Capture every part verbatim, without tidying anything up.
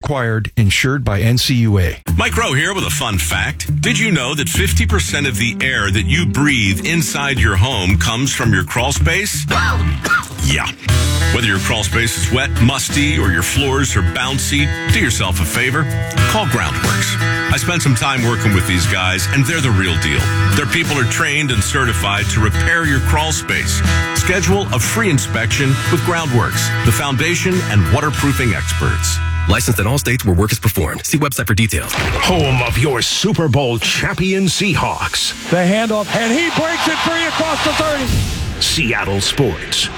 required, insured by N C U A. Mike Rowe here with a fun fact. Did you know that fifty percent of the air that you breathe inside your home comes from your crawl space? Yeah. Whether your crawl space is wet, musty, or your floors are bouncy, do yourself a favor. Call Groundworks. I spent some time working with these guys, and they're the real deal. Their people are trained and certified to repair your crawl space. Schedule a free inspection with Groundworks, the foundation and waterproofing experts. Licensed in all states where work is performed. See website for details. Home of your Super Bowl champion Seahawks. The handoff, and he breaks it free across the thirty. Seattle Sports.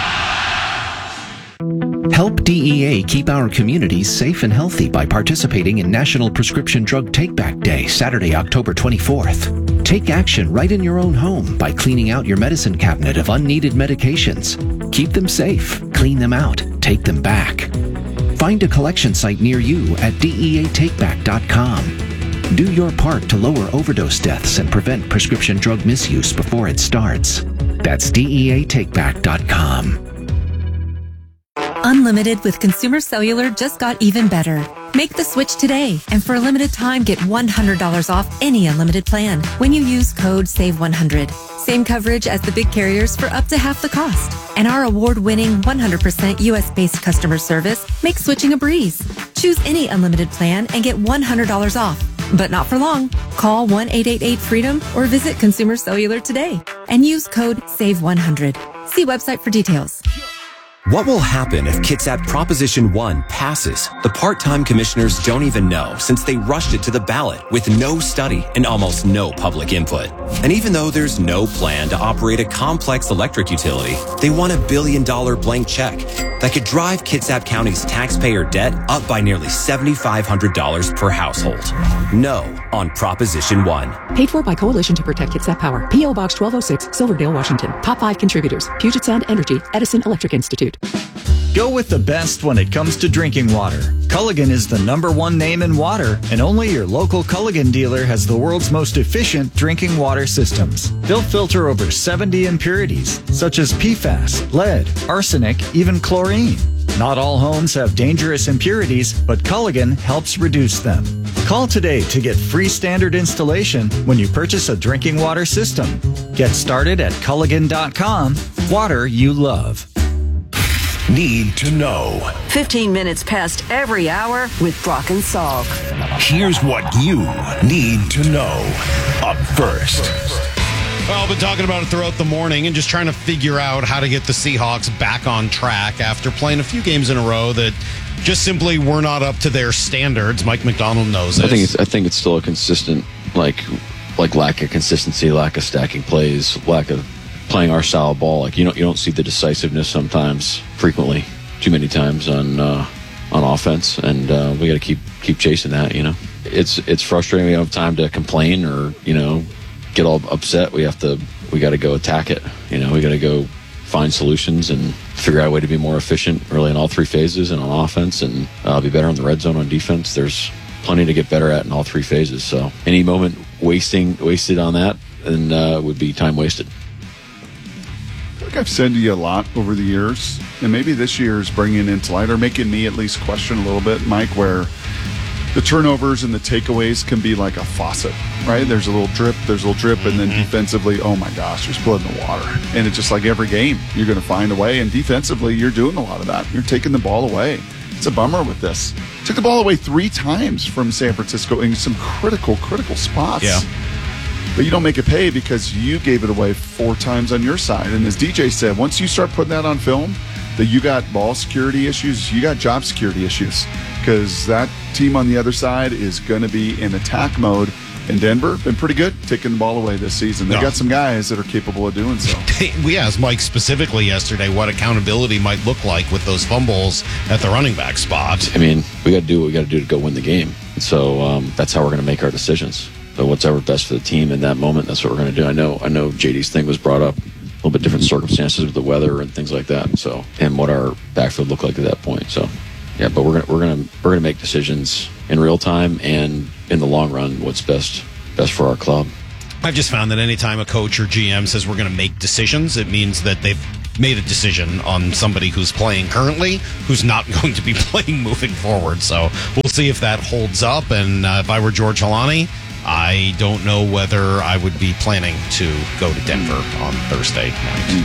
Help D E A keep our communities safe and healthy by participating in National Prescription Drug Take-Back Day, Saturday, October twenty-fourth. Take action right in your own home by cleaning out your medicine cabinet of unneeded medications. Keep them safe, clean them out, take them back. Find a collection site near you at D E A take back dot com. Do your part to lower overdose deaths and prevent prescription drug misuse before it starts. That's D E A take back dot com. Unlimited with Consumer Cellular just got even better. Make the switch today, and for a limited time, get one hundred dollars off any unlimited plan when you use code save one hundred. Same coverage as the big carriers for up to half the cost. And our award-winning one hundred percent U S-based customer service makes switching a breeze. Choose any unlimited plan and get one hundred dollars off. But not for long. Call one eight eight eight freedom or visit Consumer Cellular today and use code save one hundred. See website for details. What will happen if Kitsap Proposition one passes? The part-time commissioners don't even know, since they rushed it to the ballot with no study and almost no public input. And even though there's no plan to operate a complex electric utility, they want a billion-dollar blank check that could drive Kitsap County's taxpayer debt up by nearly seven thousand five hundred dollars per household. No on Proposition one. Paid for by Coalition to Protect Kitsap Power. P O Box twelve oh six, Silverdale, Washington. Top five contributors: Puget Sound Energy, Edison Electric Institute. Go with the best when it comes to drinking water. Culligan is the number one name in water, and only your local Culligan dealer has the world's most efficient drinking water systems. They'll filter over seventy impurities, such as P FAS, lead, arsenic, even chlorine. Not all homes have dangerous impurities, but Culligan helps reduce them. Call today to get free standard installation when you purchase a drinking water system. Get started at Culligan dot com. Water you love. Need to know. fifteen minutes past every hour with Brock and Salk. Here's what you need to know. Up first. Well, I've been talking about it throughout the morning and just trying to figure out how to get the Seahawks back on track after playing a few games in a row that just simply were not up to their standards. Mike McDonald knows this. I think it's, I think it's still a consistent, like, like lack of consistency, lack of stacking plays, lack of playing our style of ball. Like, you don't you don't see the decisiveness sometimes, frequently, too many times on uh, on offense, and uh, we got to keep keep chasing that. You know, it's it's frustrating. We don't have time to complain or you know get all upset. We have to we got to go attack it. You know, we got to go find solutions and figure out a way to be more efficient, really, in all three phases and on offense, and uh, be better on the red zone on defense. There's plenty to get better at in all three phases. So any moment wasting wasted on that, then uh, would be time wasted. I think I've said to you a lot over the years, and maybe this year is bringing it into light, or making me at least question a little bit, Mike, where the turnovers and the takeaways can be like a faucet, right? There's a little drip, there's a little drip, and then defensively, oh my gosh, there's blood in the water. And it's just like every game, you're going to find a way, and defensively, you're doing a lot of that. You're taking the ball away. It's a bummer with this. Took the ball away three times from San Francisco in some critical, critical spots. Yeah. But you don't make it pay because you gave it away four times on your side. And as D J said, once you start putting that on film, that you got ball security issues, you got job security issues. Because that team on the other side is going to be in attack mode. And Denver, been pretty good taking the ball away this season. They no. got some guys that are capable of doing so. We asked Mike specifically yesterday what accountability might look like with those fumbles at the running back spot. I mean, we got to do what we got to do to go win the game. So um, that's how we're going to make our decisions. So what's ever best for the team in that moment, that's what we're going to do. I know I know J D's thing was brought up, a little bit different circumstances with the weather and things like that. So, and what our backfield looked like at that point. So, yeah, but we're gonna we're gonna we're gonna make decisions in real time and in the long run, what's best best for our club. I've just found that anytime a coach or G M says we're going to make decisions, it means that they've made a decision on somebody who's playing currently, who's not going to be playing moving forward. So we'll see if that holds up. And uh, if I were George Holani, I don't know whether I would be planning to go to Denver on Thursday night.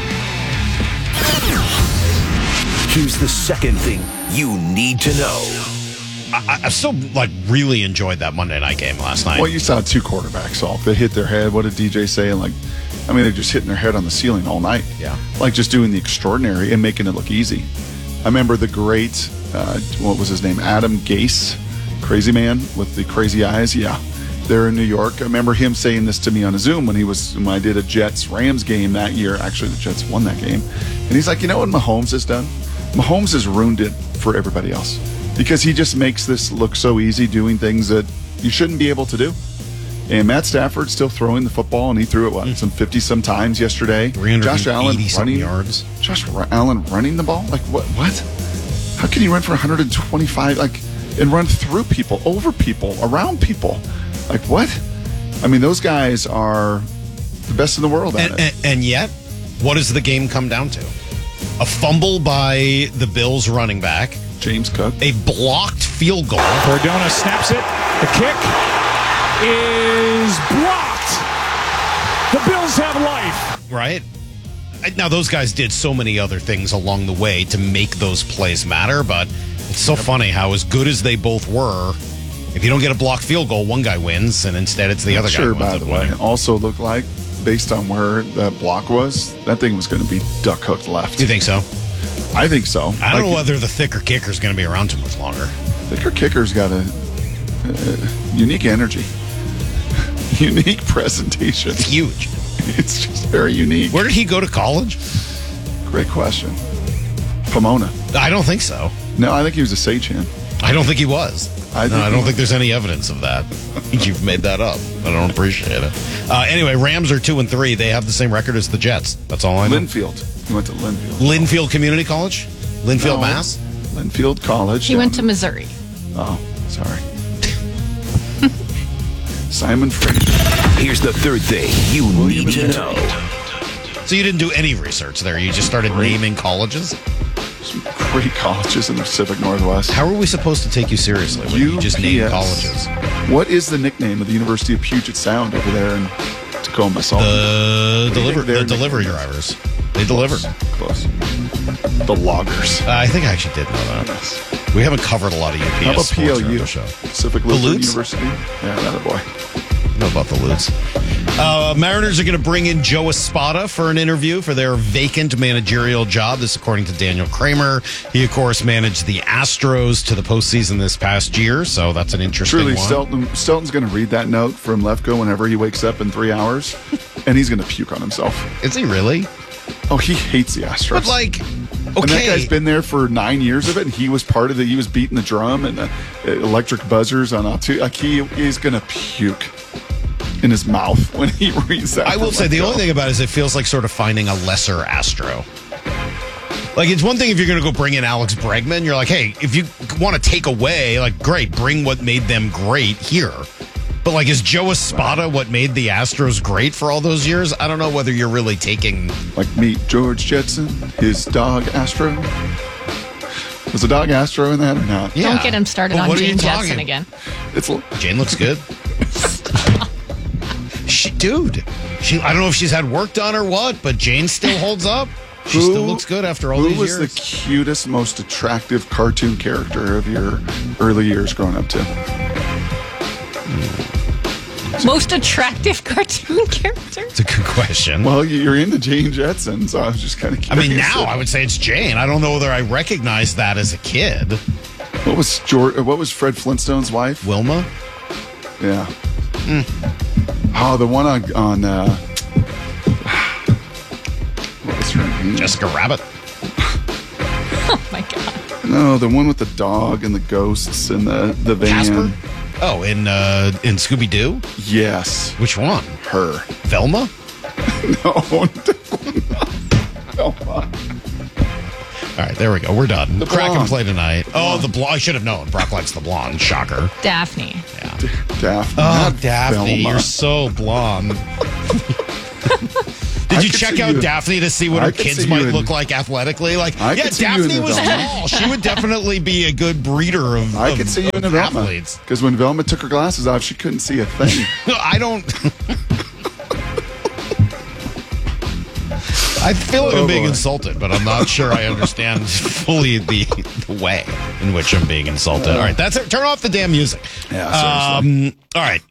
Here's the second thing you need to know. I, I still like really enjoyed that Monday night game last night. Well, you saw two quarterbacks off. They hit their head. What did D J say? And like, I mean, they're just hitting their head on the ceiling all night. Yeah. Like just doing the extraordinary and making it look easy. I remember the great, uh, what was his name? Adam Gase, crazy man with the crazy eyes. Yeah. There in New York. I remember him saying this to me on a Zoom when he was when I did a Jets-Rams game that year. Actually, the Jets won that game. And he's like, you know what Mahomes has done? Mahomes has ruined it for everybody else because he just makes this look so easy doing things that you shouldn't be able to do. And Matt Stafford's still throwing the football, and he threw it, what, mm. some fifty-some times yesterday. Josh Allen running yards. Josh Allen running the ball? Like, what? What? How can you run for one hundred twenty-five, like, and run through people, over people, around people? Like, what? I mean, those guys are the best in the world at and, it. And, and yet, what does the game come down to? A fumble by the Bills running back. James Cook. A blocked field goal. Cardona snaps it. The kick is blocked. The Bills have life. Right? Now, those guys did so many other things along the way to make those plays matter, but it's so yep. funny how as good as they both were, if you don't get a blocked field goal, one guy wins, and instead it's the Not other sure, guy who ends by the up way, winning. also looked like, based on where that block was, that thing was going to be duck hooked left. Do you think so? I think so. I don't like, know whether the thicker kicker is going to be around too much longer. Thicker kicker's got a, a unique energy, unique presentation. It's huge. It's just very unique. Where did he go to college? Great question. Pomona. I don't think so. No, I think he was a sagehand. I don't think he was. I, no, I don't think there's any evidence of that. You've made that up. I don't appreciate it. Uh, anyway, Rams are two and three. They have the same record as the Jets. That's all I know. Linfield. He went to Linfield. Linfield Community College? Linfield, no, Mass? Linfield College. He went to Missouri. Oh, sorry. Simon Fraser. Here's the third thing you William need to know. So you didn't do any research there. You just started Great. naming colleges? Some great colleges in the Pacific Northwest. How are we supposed to take you seriously when you just name colleges? What is the nickname of the University of Puget Sound over there in Tacoma? The, deliver, the delivery drivers. They deliver. Close. The loggers. Uh, I think I actually did know that. Yes. We haven't covered a lot of U P S How about sports P L on U? the show. Pacific The Lutheran Lutes? University? Yeah, that boy. Know about the Lutes. Uh, Mariners are going to bring in Joe Espada for an interview for their vacant managerial job. This, according to Daniel Kramer. He, of course, managed the Astros to the postseason this past year, so that's an interesting Truly, one. Stelton, Stelton's going to read that note from Lefko whenever he wakes up in three hours, and he's going to puke on himself. Is he really? Oh, he hates the Astros. But, like, okay. And that guy's been there for nine years of it, and he was part of the, he was beating the drum and the electric buzzers on Altu. Like, he is going to puke in his mouth when he reads that. I will say, the only thing about it is it feels like sort of finding a lesser Astro. Like, it's one thing if you're going to go bring in Alex Bregman, you're like, hey, if you want to take away, like, great, bring what made them great here. But, like, is Joe Espada what made the Astros great for all those years? I don't know whether you're really taking... Like, meet George Jetson, his dog Astro. Was the dog Astro in that or not? Yeah. Don't get him started well, on Jane Jetson again. It's Jane looks good. She, dude, she. I don't know if she's had work done or what, but Jane still holds up. She who, still looks good after all these years. Who was the cutest, most attractive cartoon character of your early years growing up to? Most attractive cartoon character? It's a good question. Well, you're into Jane Jetson, so I was just kind of curious. I mean, now I would say it's Jane. I don't know whether I recognize that as a kid. What was George, what was Fred Flintstone's wife? Wilma? Yeah. Mm. Oh, the one on, on uh, what was her name? Jessica Rabbit. Oh, my God. No, the one with the dog and the ghosts and the, the van. Casper? Oh, in uh, in Scooby-Doo? Yes. Which one? Her. Velma? No, Velma. All right, there we go. We're done. The Crack and blonde. play tonight. Oh, the blonde. I should have known. Brock likes the blonde. Shocker. Daphne. Yeah. D- Daphne. Oh, Not Daphne. Velma. You're so blonde. Did Did you check out you, Daphne to see what I her kids might in, look like athletically? Like, I yeah, Daphne was tall. She would definitely be a good breeder of I of, could see you in Velma. Because when Velma took her glasses off, she couldn't see a thing. I don't... I feel like oh, I'm being boy. insulted, but I'm not sure I understand fully the, the way in which I'm being insulted. All right, that's it. Turn off the damn music. Yeah, um, all right.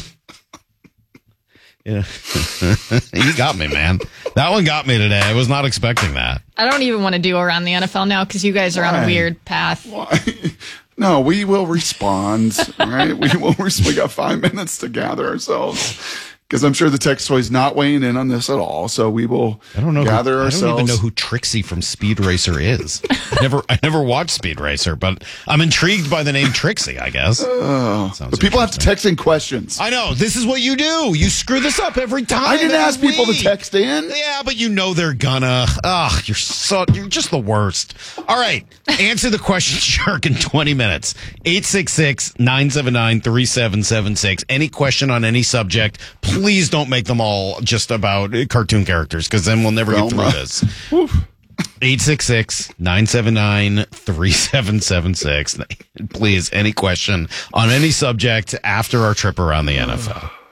Yeah, you got me, man. That one got me today. I was not expecting that. I don't even want to do around the N F L now because you guys are Why? on a weird path. Why? No, we will respond. All right, we will. We got five minutes to gather ourselves. Because I'm sure the text toy is not weighing in on this at all, so we will I don't know gather who, ourselves. I don't even know who Trixie from Speed Racer is. I never, I never watched Speed Racer, but I'm intrigued by the name Trixie. I guess. Uh, but people have to text in questions. I know this is what you do. You screw this up every time. I didn't ask week. people to text in. Yeah, but you know they're gonna. Ugh, you're so you're just the worst. All right, answer the question, Shark, in twenty minutes. eight six six, nine seven nine, three seven seven six. Any question on any subject, please don't make them all just about cartoon characters, because then we'll never get through this. eight six six, nine seven nine, three seven seven six. Please, any question on any subject after our trip around the N F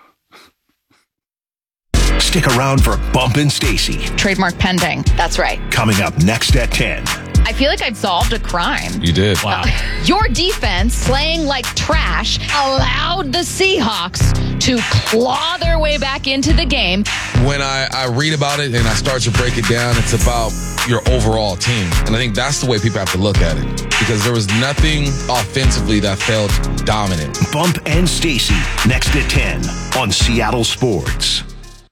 L. Stick around for Bump and Stacy. Trademark pending. That's right. Coming up next at ten. I feel like I've solved a crime. You did. Wow. Uh, your defense, playing like trash, allowed the Seahawks to claw their way back into the game. When I, I read about it and I start to break it down, it's about your overall team. And I think that's the way people have to look at it. Because there was nothing offensively that felt dominant. Bump and Stacy, next at ten on Seattle Sports.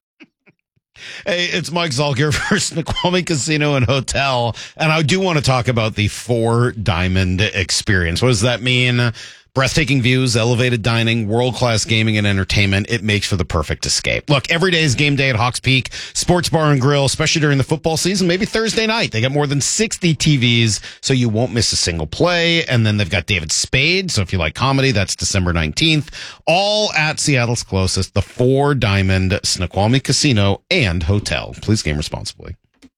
Hey, it's Mike Zalk here for Snoqualmie Casino and Hotel, and I do want to talk about the Four Diamond experience. What does that mean? Breathtaking views, elevated dining, world-class gaming and entertainment. It makes for the perfect escape. Look, every day is game day at Hawks Peak Sports Bar and Grill, especially during the football season, maybe Thursday night. They got more than sixty T Vs, so you won't miss a single play. And then they've got David Spade, so if you like comedy, that's December nineteenth. All at Seattle's closest, the Four Diamond Snoqualmie Casino and Hotel. Please game responsibly.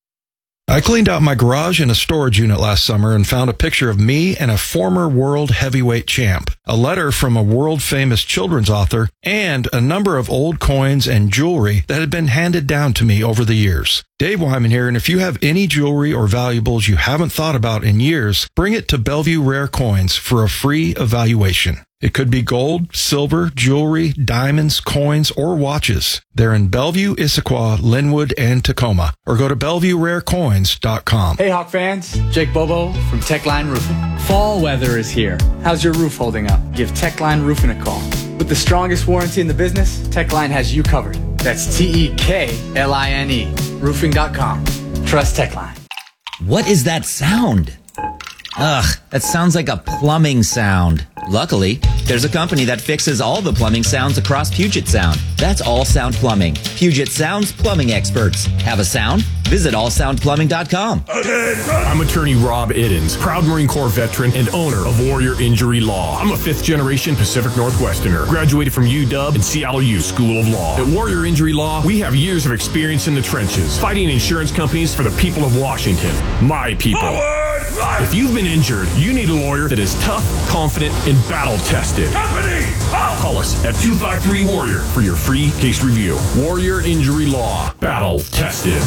I cleaned out my garage and a storage unit last summer and found a picture of me and a former world heavyweight champ, a letter from a world-famous children's author, and a number of old coins and jewelry that had been handed down to me over the years. Dave Wyman here, and if you have any jewelry or valuables you haven't thought about in years, bring it to Bellevue Rare Coins for a free evaluation. It could be gold, silver, jewelry, diamonds, coins, or watches. They're in Bellevue, Issaquah, Linwood, and Tacoma. Or go to bellevue rare coins dot com. Hey, Hawk fans. Jake Bobo from Techline Roofing. Fall weather is here. How's your roof holding up? Give Techline Roofing a call. With the strongest warranty in the business, Techline has you covered. That's T E K L I N E. roofing dot com. Trust Techline. What is that sound? Ugh, that sounds like a plumbing sound. Luckily, there's a company that fixes all the plumbing sounds across Puget Sound. That's All Sound Plumbing. Puget Sound's plumbing experts. Have a sound? Visit all sound plumbing dot com. I'm attorney Rob Iddens, proud Marine Corps veteran and owner of Warrior Injury Law. I'm a fifth generation Pacific Northwesterner, graduated from U W and C L U School of Law. At Warrior Injury Law, we have years of experience in the trenches, fighting insurance companies for the people of Washington. My people. Forward! If you've been injured, you need a lawyer that is tough, confident, and battle-tested. Company! Call us at two five three Warrior for your free case review. Warrior Injury Law. Battle-tested.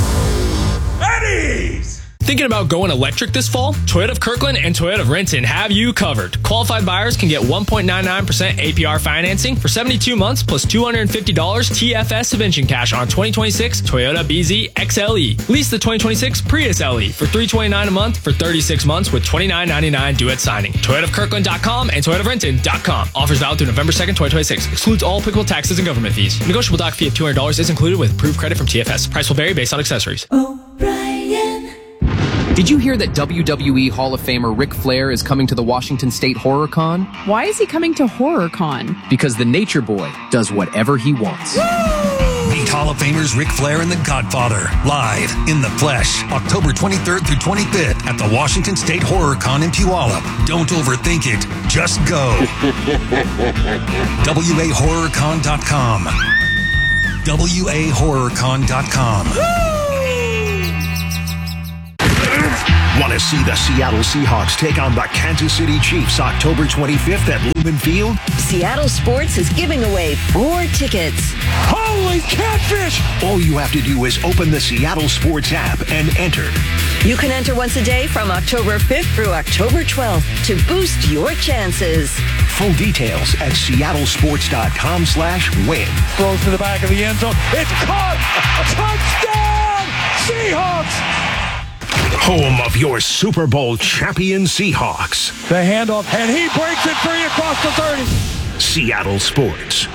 Eddie's! Thinking about going electric this fall? Toyota of Kirkland and Toyota of Renton have you covered. Qualified buyers can get one point nine nine percent A P R financing for seventy-two months plus two hundred fifty dollars T F S subvention cash on twenty twenty-six Toyota B Z X L E. Lease the twenty twenty-six Prius L E for three hundred twenty-nine dollars a month for thirty-six months with twenty-nine ninety-nine due at signing. Toyota of Kirkland dot com and Toyota of Renton dot com. Offers valid through November second, twenty twenty-six. Excludes all applicable taxes and government fees. Negotiable doc fee of two hundred dollars is included with approved credit from T F S. Price will vary based on accessories. Did you hear that W W E Hall of Famer Ric Flair is coming to the Washington State Horror Con? Why is he coming to Horror Con? Because the Nature Boy does whatever he wants. Meet Hall of Famers Ric Flair and The Godfather live in the flesh, October twenty-third through twenty-fifth at the Washington State Horror Con in Puyallup. Don't overthink it. Just go. W A horror con dot com. W A horror con dot com. Want to see the Seattle Seahawks take on the Kansas City Chiefs October twenty-fifth at Lumen Field? Seattle Sports is giving away four tickets. Holy catfish! All you have to do is open the Seattle Sports app and enter. You can enter once a day from October fifth through October twelfth to boost your chances. Full details at seattlesports.com slash win. Throws to the back of the end zone. It's caught! Touchdown! Seahawks! Home of your Super Bowl champion Seahawks. The handoff, and he breaks it free across the thirty. Seattle Sports.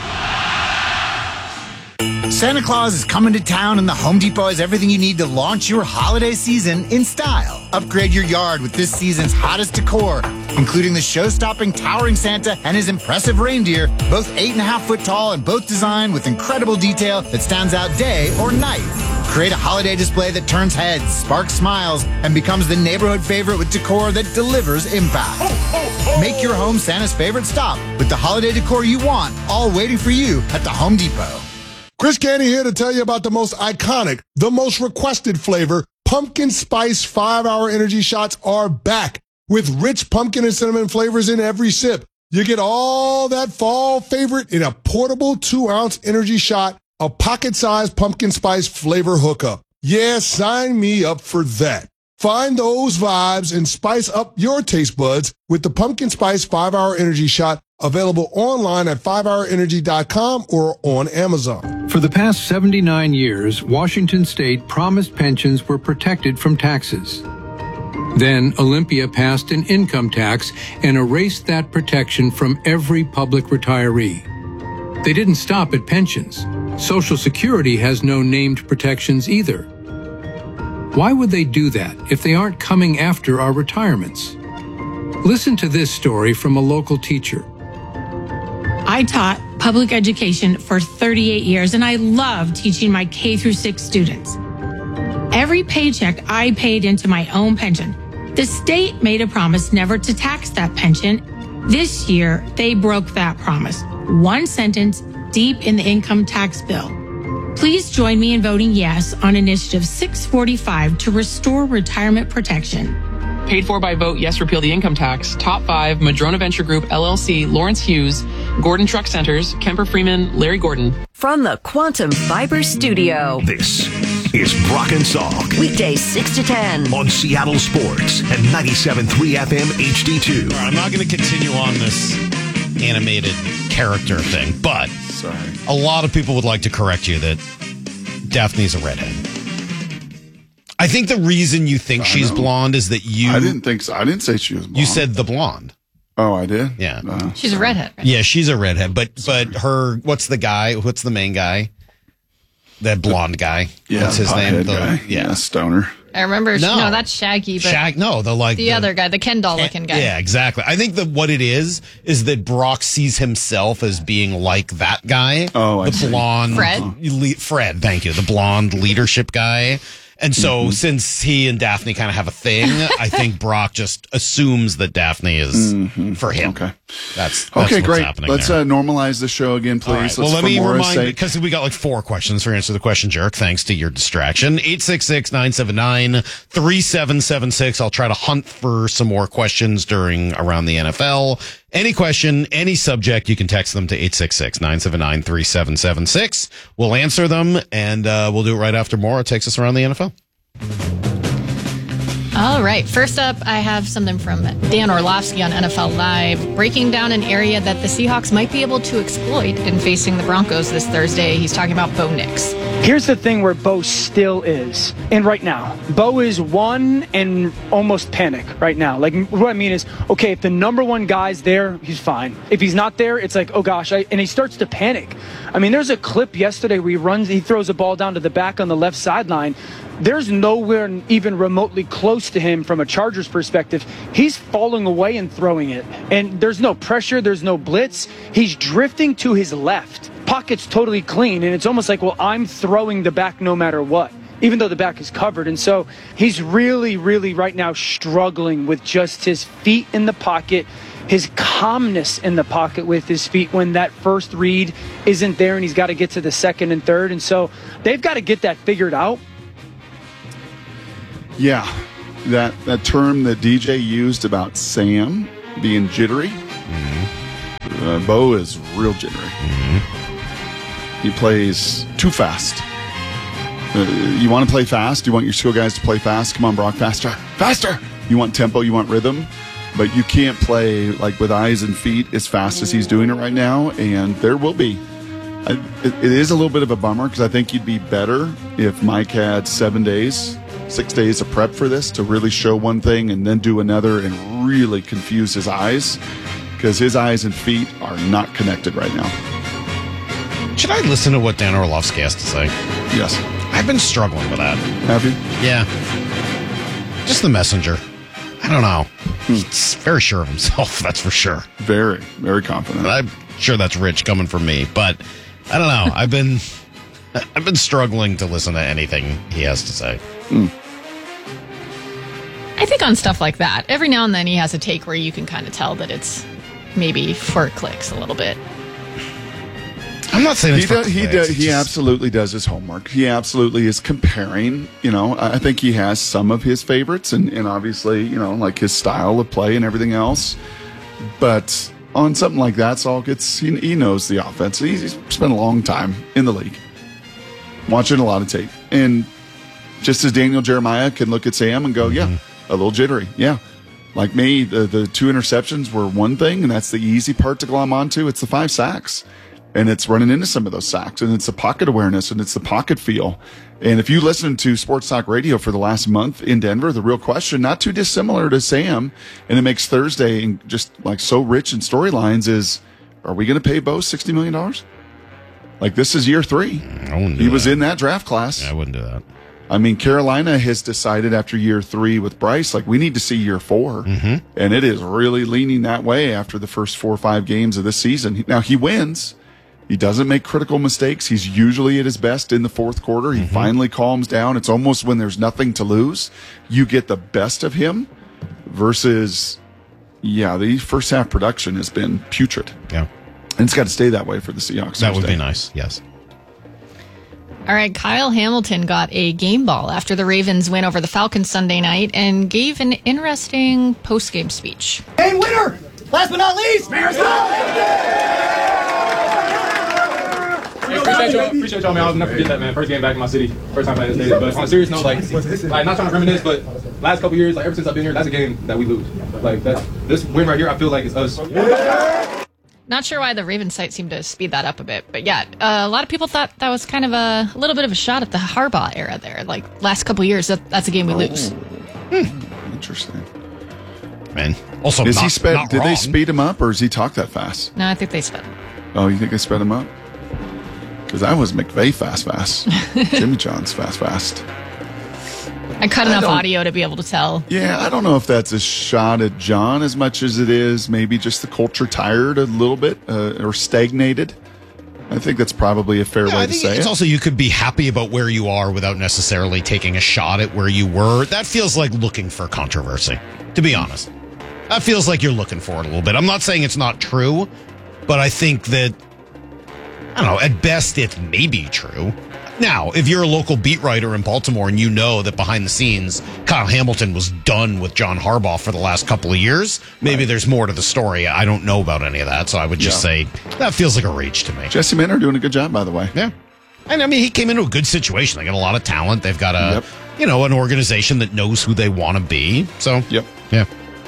Santa Claus is coming to town, and the Home Depot has everything you need to launch your holiday season in style. Upgrade your yard with this season's hottest decor, including the show-stopping towering Santa and his impressive reindeer, both eight and a half foot tall and both designed with incredible detail that stands out day or night. Create a holiday display that turns heads, sparks smiles, and becomes the neighborhood favorite with decor that delivers impact. Make your home Santa's favorite stop with the holiday decor you want, all waiting for you at the Home Depot. Chris Candy here to tell you about the most iconic, the most requested flavor. Pumpkin Spice five hour Energy Shots are back with rich pumpkin and cinnamon flavors in every sip. You get all that fall favorite in a portable two ounce energy shot, a pocket-sized pumpkin spice flavor hookup. Yeah, sign me up for that. Find those vibes and spice up your taste buds with the Pumpkin Spice five hour Energy Shot, available online at five hour energy dot com or on Amazon. For the past seventy-nine years, Washington State promised pensions were protected from taxes. Then Olympia passed an income tax and erased that protection from every public retiree. They didn't stop at pensions. Social Security has no named protections either. Why would they do that if they aren't coming after our retirements? Listen to this story from a local teacher. I taught public education for thirty-eight years, and I love teaching my K through six students. Every paycheck I paid into my own pension. The state made a promise never to tax that pension. This year, they broke that promise. One sentence deep in the income tax bill. Please join me in voting yes on Initiative six forty-five to restore retirement protection. Paid for by Vote Yes Repeal the Income Tax, Top five, Madrona Venture Group, L L C, Lawrence Hughes, Gordon Truck Centers, Kemper Freeman, Larry Gordon. From the Quantum Fiber Studio. This is Brock and Salk. Weekdays six to ten. On Seattle Sports at ninety-seven point three F M H D two. I'm not going to continue on this animated character thing, but Sorry. a lot of people would like to correct you that Daphne's a redhead. I think the reason you think I she's know. blonde is that you... I didn't think so. I didn't say she was blonde. You said the blonde. Oh, I did? Yeah. Uh, She's a redhead. Right? Yeah, she's a redhead, but but her... What's the guy? What's the main guy? That blonde guy. yeah, What's his name? pothead The- guy. yeah. yeah, stoner. I remember. No. No, that's Shaggy. But Shag, no, the like... the, the- other guy, the Ken doll looking guy. Yeah, exactly. I think that what it is is that Brock sees himself as being like that guy. Oh, I the see. blonde Fred? Le- Fred, thank you. The blonde leadership guy. And so, Mm-hmm. since he and Daphne kind of have a thing, I think Brock just assumes that Daphne is Mhm. for him. Okay. That's, that's Okay, what's great. happening Let's there. uh, normalize the show again, please. All right. Let's, Well, let for me Maura's remind you, sake. because we got like four questions for Answer the Question Jerk, thanks to your distraction. eight six six, nine seven nine, three seven seven six. I'll try to hunt for some more questions during Around the N F L. Any question, any subject, you can text them to eight six six, nine seven nine, three seven seven six. We'll answer them, and uh, we'll do it right after more. It takes us around the N F L. All right. First up, I have something from Dan Orlovsky on N F L Live, breaking down an area that the Seahawks might be able to exploit in facing the Broncos this Thursday. He's talking about Bo Nix. Here's the thing where Bo still is, and right now, Bo is one and almost panic right now. Like, what I mean is, okay, if the number one guy's there, he's fine. If he's not there, it's like, oh gosh, I, and he starts to panic. I mean, there's a clip yesterday where he runs, he throws a ball down to the back on the left sideline. There's nowhere even remotely close to him from a Chargers perspective. He's falling away and throwing it. And there's no pressure, there's no blitz. He's drifting to his left. Pocket's totally clean, and it's almost like, well, I'm throwing the back no matter what, even though the back is covered. And so he's really, really right now struggling with just his feet in the pocket, his calmness in the pocket with his feet when that first read isn't there and he's got to get to the second and third. And so they've got to get that figured out. Yeah. that, that term that D J used about Sam being jittery, mm-hmm. uh, Bo is real jittery. Mm-hmm. He plays too fast. Uh, you want to play fast? You want your skill guys to play fast? Come on, Brock, faster, faster. You want tempo, you want rhythm, but you can't play like with eyes and feet as fast as he's doing it right now. And there will be. I, it, it is a little bit of a bummer because I think you'd be better if Mike had seven days, six days of prep for this to really show one thing and then do another and really confuse his eyes because his eyes and feet are not connected right now. Should I listen to what Dan Orlovsky has to say? Yes. I've been struggling with that. Have you? Yeah. Just the messenger. I don't know. He's very sure of himself, that's for sure. Very, very confident. I'm sure that's rich coming from me, but I don't know. I've been I've been struggling to listen to anything he has to say. Mm. I think on stuff like that, every now and then he has a take where you can kind of tell that it's maybe for clicks a little bit. I'm not saying it's he for does, he clicks, does, it's he just... absolutely does his homework. He absolutely is comparing. You know, I think he has some of his favorites, and, and obviously, you know, like his style of play and everything else. But on something like that, Saul gets he, he knows the offense. He's, he's spent a long time in the league, watching a lot of tape, and just as Daniel Jeremiah can look at Sam and go, mm-hmm. yeah, a little jittery, yeah. Like me, the the two interceptions were one thing, and that's the easy part to glom onto. It's the five sacks. And it's running into some of those sacks, and it's the pocket awareness, and it's the pocket feel. And if you listen to Sports Talk Radio for the last month in Denver, the real question, not too dissimilar to Sam, and it makes Thursday just like so rich in storylines, is are we going to pay Bo sixty million dollars? Like, this is year three. I wouldn't do he that. was in that draft class. Yeah, I wouldn't do that. I mean, Carolina has decided after year three with Bryce, like, we need to see year four. Mm-hmm. And it is really leaning that way after the first four or five games of this season. Now, he wins. He doesn't make critical mistakes. He's usually at his best in the fourth quarter. He mm-hmm. finally calms down. It's almost when there's nothing to lose, you get the best of him versus, yeah, the first half production has been putrid. Yeah. And it's got to stay that way for the Seahawks. That would be nice, yes. All right, Kyle Hamilton got a game ball after the Ravens win over the Falcons Sunday night and gave an interesting post-game speech. Game winner! Last but not least, Marisol! Appreciate y'all, appreciate y'all, man. I'll never forget that, man. First game back in my city, first time playing this stadium. But on a serious note, like, like not trying to reminisce, but last couple years, like ever since I've been here, that's a game that we lose. Like that, this win right here, I feel like it's us. Not sure why the Ravens site seemed to speed that up a bit, but yeah, uh, a lot of people thought that was kind of a, a little bit of a shot at the Harbaugh era there. Like last couple years, that, that's a game we lose. Hmm. Interesting. Man, also is not, he sped? not Did wrong. they speed him up, or does he talk that fast? No, I think they sped him. Oh, you think they sped him up? Because I was McVay fast, fast. Jimmy John's fast, fast. I cut enough audio to be able to tell. Yeah, I don't know if that's a shot at John as much as it is maybe just the culture tired a little bit uh, or stagnated. I think that's probably a fair Yeah, way I to think say it's it. also you could be happy about where you are without necessarily taking a shot at where you were. That feels like looking for controversy, to be honest. That feels like you're looking for it a little bit. I'm not saying it's not true, but I think that, I don't know, at best it may be true. Now, if you're a local beat writer in Baltimore and you know that behind the scenes, Kyle Hamilton was done with John Harbaugh for the last couple of years, maybe right. there's more to the story. I don't know about any of that, so I would just Yeah. say that feels like a reach to me. Jesse Minter doing a good job, by the way. Yeah. And I mean, he came into a good situation. They got a lot of talent. They've got a, Yep. you know, an organization that knows who they want to be. So, yep. Yeah.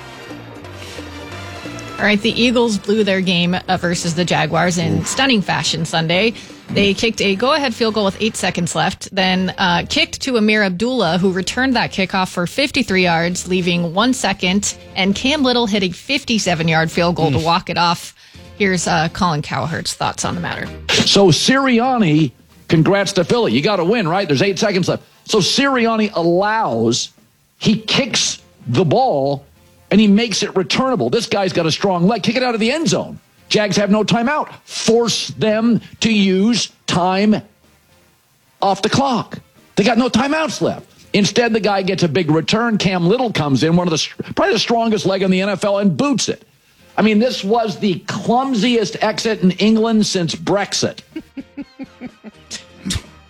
All right, the Eagles blew their game uh, versus the Jaguars in stunning fashion Sunday. They kicked a go-ahead field goal with eight seconds left, then uh, kicked to Amir Abdullah, who returned that kickoff for fifty-three yards, leaving one second, and Cam Little hit a fifty-seven-yard field goal Mm. to walk it off. Here's uh, Colin Cowherd's thoughts on the matter. So Sirianni, congrats to Philly. You got to win, right? There's eight seconds left. So Sirianni allows, he kicks the ball, and he makes it returnable. This guy's got a strong leg. Kick it out of the end zone. Jags have no timeout. Force them to use time off the clock. They got no timeouts left. Instead, the guy gets a big return. Cam Little comes in, one of the probably the strongest leg in the N F L, and boots it. I mean, this was the clumsiest exit in England since Brexit.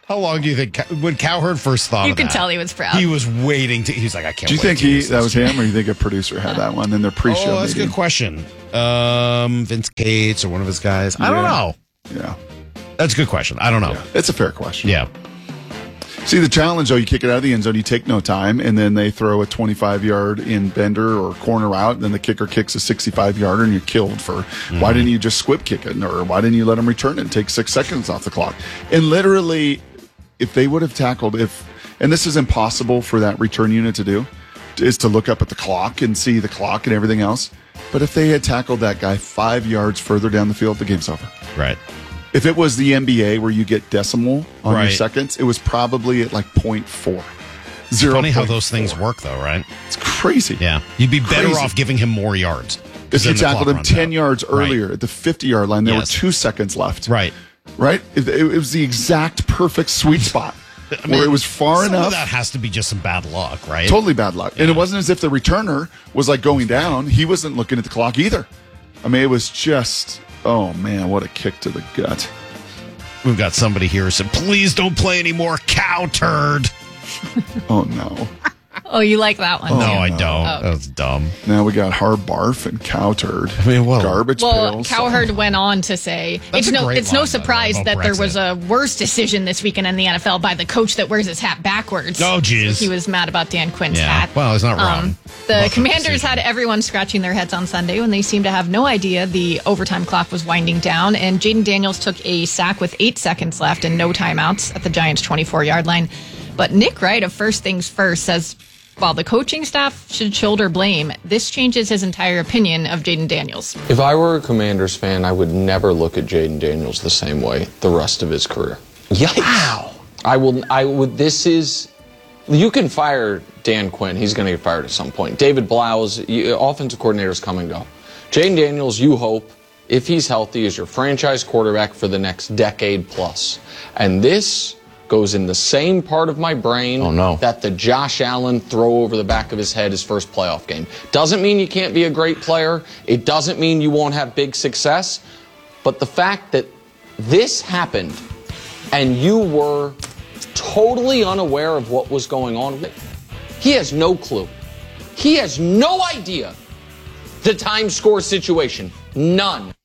How long do you think when Cowherd first thought You of could that, tell he was proud. He was waiting to. He's like, I can't. Do you wait think to he use that this. was him, or you think a producer had that one in their pre-show? Oh, that's a meeting? good question. Um, Vince Cates or one of his guys. I don't Yeah. know. Yeah, that's a good question. I don't know. Yeah. It's a fair question. Yeah. See, the challenge, though, you kick it out of the end zone, you take no time, and then they throw a twenty-five yard in bender or corner out, and then the kicker kicks a sixty-five yarder, and you're killed for Mm-hmm. why didn't you just squib kick it, or why didn't you let him return it and take six seconds off the clock? And literally, if they would have tackled, if and this is impossible for that return unit to do, is to look up at the clock and see the clock and everything else. But if they had tackled that guy five yards further down the field, the game's over. Right. If it was the N B A where you get decimal on your Right. seconds, it was probably at like point four. Zero. Funny how those things work, though, right? It's crazy. Yeah, you'd be better Crazy. off giving him more yards. 'cause If you then the tackled clock him runs ten out. yards earlier at the fifty yard line, there Yes. were two seconds left. Right. Right? It, it was the exact perfect sweet spot I mean, where it was far some enough. Of that has to be just some bad luck, right? Totally bad luck. And it wasn't as if the returner was like going down. He wasn't looking at the clock either. I mean, it was just, oh man, what a kick to the gut. We've got somebody here who said, please don't play any more cow turd. Oh no. Oh, you like that one? Oh, too. No, I don't. Oh. That was dumb. Now we got hard barf and cow turd. I mean, what? Garbage Well, pails. Cowherd went on to say That's it's a no great it's no line, by the way, surprise about that there Brexit. was a worse decision this weekend in the N F L by the coach that wears his hat backwards. Oh, geez. He was mad about Dan Quinn's Yeah. hat. Well, he's not wrong. the About the Commanders decision. had everyone scratching their heads on Sunday when they seemed to have no idea the overtime clock was winding down, and Jaden Daniels took a sack with eight seconds left and no timeouts at the Giants' twenty-four yard line. But Nick Wright of First Things First says while the coaching staff should shoulder blame, this changes his entire opinion of Jaden Daniels. If I were a Commanders fan, I would never look at Jaden Daniels the same way the rest of his career. Yikes. Wow. I will, I would, this is, you can fire Dan Quinn. He's going to get fired at some point. David Blough's offensive coordinators come and go. Jaden Daniels, you hope, if he's healthy, is your franchise quarterback for the next decade plus. And this goes in the same part of my brain oh, no. that the Josh Allen throw over the back of his head his first playoff game. Doesn't mean you can't be a great player. It doesn't mean you won't have big success. But the fact that this happened and you were totally unaware of what was going on, he has no clue. He has no idea the time score situation. None.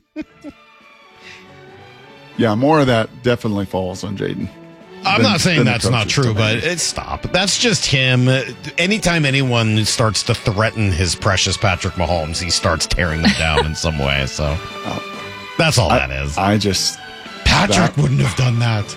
Yeah, more of that definitely falls on Jaden. I'm than- not saying than the that's not coaches true, to me. but it's stop. That's just him. Anytime anyone starts to threaten his precious Patrick Mahomes, he starts tearing them down in some way. So that's all I, that is. I just Patrick that- wouldn't have done that.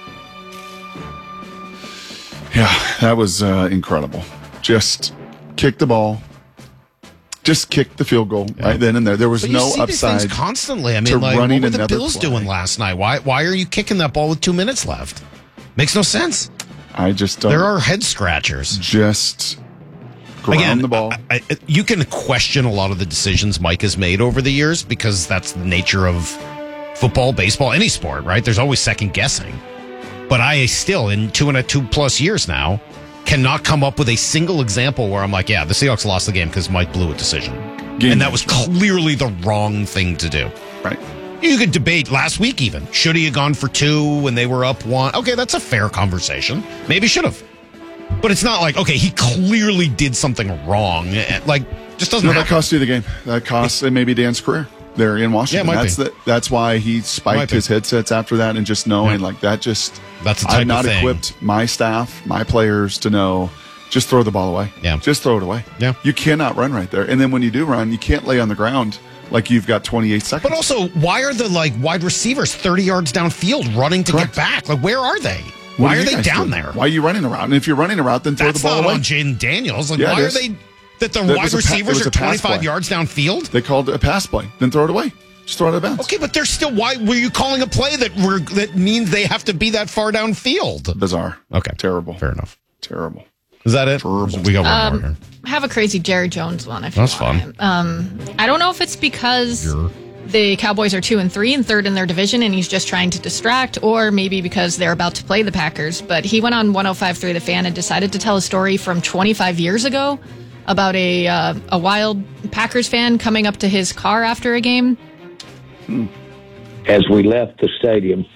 Yeah, that was uh, incredible. Just kick the ball. Just kick the field goal right then and there. There was But you no see these upside things constantly. I to mean, like, what running were the another Bills play. doing last night? Why? Why are you kicking that ball with two minutes left? Makes no sense. I just don't. There are head scratchers. Just ground Again, the ball. I, I, you can question a lot of the decisions Mike has made over the years because that's the nature of football, baseball, any sport, right? There's always second guessing. But I still, in two and a two plus years now, cannot come up with a single example where I'm like, yeah, the Seahawks lost the game because Mike blew a decision. Game and that was clearly the wrong thing to do. Right. You could debate last week even. Should he have gone for two when they were up one? Okay, that's a fair conversation. Maybe should have. But it's not like, okay, he clearly did something wrong. Like, just doesn't No, that happen. cost you the game. That cost uh, maybe Dan's career there in Washington. Yeah, it might that's be. The, that's why he Might spiked be. his headsets after that and just knowing Yeah. like that just That's the type I've not of thing. equipped my staff, my players to know just throw the ball away. Yeah. Just throw it away. Yeah. You cannot run right there. And then when you do run, you can't lay on the ground like you've got twenty-eight seconds. But also, why are the like wide receivers thirty yards downfield running to Correct. get back? Like, where are they? What Why do are you they guys down do? there? Why are you running around? And if you're running around, then throw That's the ball not away. on Jaden Daniels. Like, Yeah, why it are is. they that the That wide was a pa- it receivers was are a pass twenty-five play. yards downfield? They called it a pass play. Then throw it away. Just throw it out of bounds. Okay, but they're still. Why were you calling a play that were that means they have to be that far downfield? Bizarre. Okay, terrible. Fair enough. Terrible. Is that it? Terrible. We got one Um, more here. have a crazy Jerry Jones one. If That's you want fun. it. Um, I don't know if it's because the Cowboys are two and three and third in their division, and he's just trying to distract, or maybe because they're about to play the Packers. But he went on one oh five point three The Fan and decided to tell a story from twenty-five years ago about a uh, a wild Packers fan coming up to his car after a game. As we left the stadium,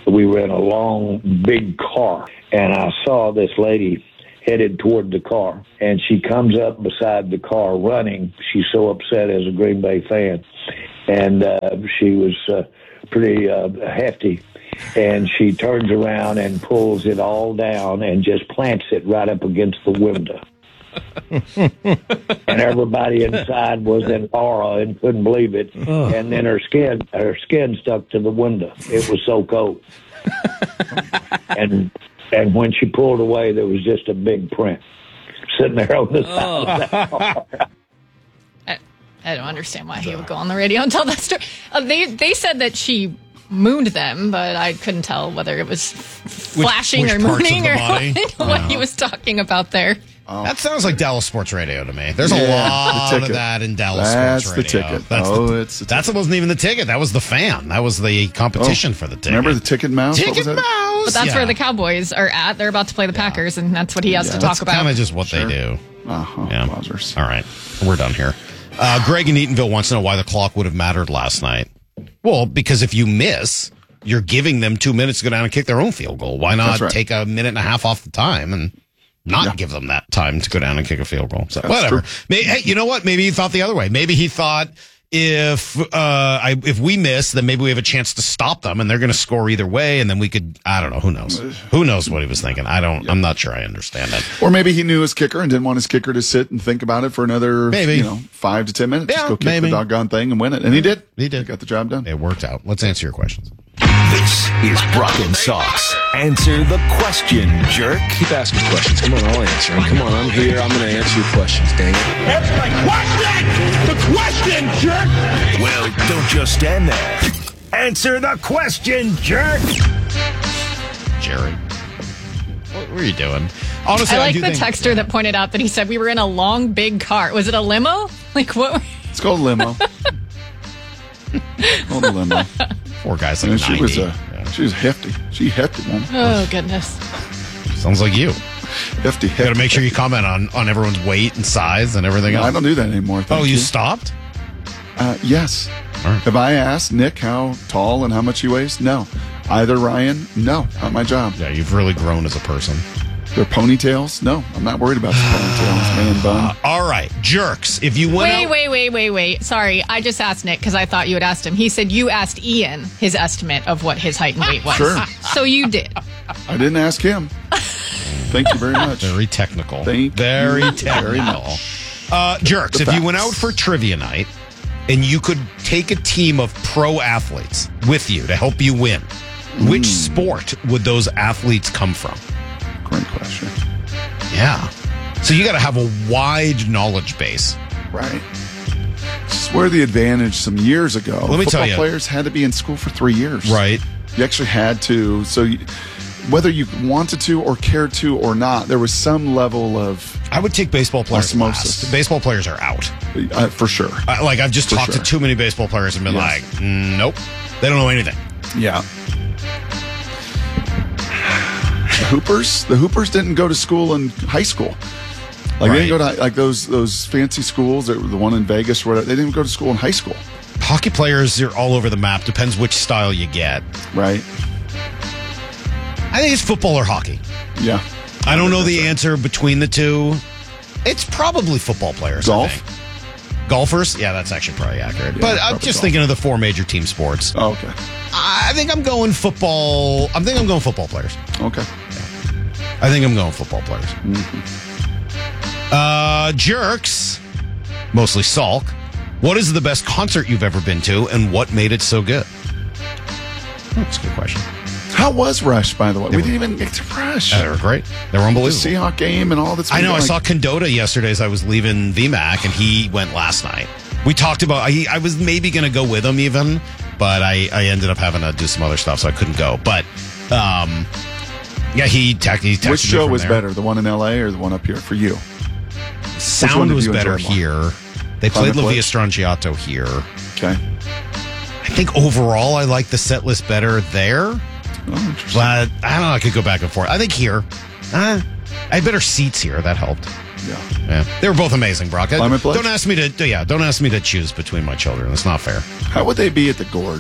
we were in a long, big car, and I saw this lady headed toward the car, and she comes up beside the car running. She's so upset as a Green Bay fan, and uh, she was uh, pretty uh, hefty, and she turns around and pulls it all down and just plants it right up against the window. And everybody inside was in awe and couldn't believe it. Oh. And then her skin, her skin stuck to the window. It was so cold. and and when she pulled away, there was just a big print sitting there on the side Oh. of that car. I, I don't understand why he would go on the radio and tell that story. Uh, they they said that she mooned them, but I couldn't tell whether it was flashing which or parts of mooning the or body? what, what he was talking about there. That sounds like Dallas Sports Radio to me. There's Yeah, a the lot of ticket. that in Dallas That's Sports the Radio. ticket. That's Oh, the, it's the That wasn't even the ticket. That was the fan. That was the competition Oh, for the ticket. Remember the ticket mouse? What Ticket was that? mouse. But that's yeah. where the Cowboys are at. They're about to play the Packers, and that's what he has Yeah, to that's talk about. kind of just what Sure. they do. Uh-huh. Yeah. All right. We're done here. Uh, Greg in Eatonville wants to know why the clock would have mattered last night. Well, because if you miss, you're giving them two minutes to go down and kick their own field goal. Why not That's right. take a minute and a half off the time and not Yeah. give them that time to go down and kick a field goal? So That's whatever. true. May hey, you know what? Maybe he thought the other way. Maybe he thought if uh, I, if we miss, then maybe we have a chance to stop them, and they're going to score either way, and then we could. I don't know. Who knows? Who knows what he was thinking? I don't. I'm not sure. I understand that. Or maybe he knew his kicker and didn't want his kicker to sit and think about it for another, Maybe. you know, five to ten minutes. Yeah, Just go kick maybe. the doggone thing and win it. And he did. He did. He got the job done. It worked out. Let's answer your questions. This is Brock and Sox. Answer the question, jerk. Keep asking questions. Come on, I'll answer them. Come on, I'm here. I'm going to answer your questions, dang it. Answer my question! The question, jerk! Well, don't just stand there. Answer the question, jerk. Jared, what were you doing? Honestly, I like do the think- texter that pointed out that he said we were in a long, big car. Was it a limo? Like what? Were- It's called a limo. called a limo. Poor guy's like And she ninety. was uh, she was hefty. She hefty, man. oh goodness. Sounds like you. Hefty, You got to hefty. make sure you comment on, on everyone's weight and size and everything No, else. I don't do that anymore. Thank oh, you, you stopped? Uh, yes. All right. Have I asked Nick how tall and how much he weighs? No. Either Ryan? No. Not my job. Yeah, you've really grown as a person. Their ponytails? No. I'm not worried about the ponytails, man bun. All right, jerks. If you went Wait, out, wait, wait, wait, wait. Sorry, I just asked Nick because I thought you had asked him. He said you asked Ian his estimate of what his height and weight was. Sure. So you did. I didn't ask him. Thank you very much. very technical. Thank very you technical. very much. Uh, jerks, The if you went facts. out for trivia night and you could take a team of pro athletes with you to help you win, which sport would those athletes come from? Great question. Yeah. So you got to have a wide knowledge base. Right. This is where the advantage some years ago. Let me football tell you. players had to be in school for three years. Right. You actually had to. So you, whether you wanted to or cared to or not, there was some level of I would take baseball players osmosis. last. Baseball players are out. Uh, for sure. I, like I've just For talked sure. to too many baseball players and been Yes. like, mm, nope, they don't know anything. Yeah. The Hoopers, the Hoopers didn't go to school in high school. Like they didn't go to like those those fancy schools, the one in Vegas or whatever. They didn't go to school in high school. Hockey players are all over the map. Depends which style you get. Right. I think it's football or hockey. Yeah. I don't know the answer between the two. It's probably football players. I Golf? think. Golfers? Yeah, that's actually probably accurate. Yeah, but I'm probably just golf. thinking of the four major team sports. Oh, okay. I think I'm going football. I think I'm going football players. Okay. I think I'm going football players. Mm-hmm. Uh, jerks, mostly Salk. What is the best concert you've ever been to, and what made it so good? That's a good question. How was Rush, by the way? We didn't even get to Rush. Yeah, they were great. They were The unbelievable. Seahawk game and all this. I know. I like, saw Condota yesterday as I was leaving V MAC, and he went last night. We talked about. I, I was maybe going to go with him even, but I, I ended up having to do some other stuff, so I couldn't go. But um, yeah, he, te- he texted Which me show from was there. better, the one in L A or the one up here for you? Which one Sound did was you better enjoy more? here. They played La Climate Via Pledge? Strangiato here. Okay. I think overall I like the set list better there. Oh, interesting. But I don't know. I could go back and forth. I think here. Uh, I had better seats here. That helped. Yeah. Yeah. They were both amazing, Brock. Climate Pledge? Don't ask me to. Yeah, don't ask me to choose between my children. It's not fair. How would they be at the Gorge?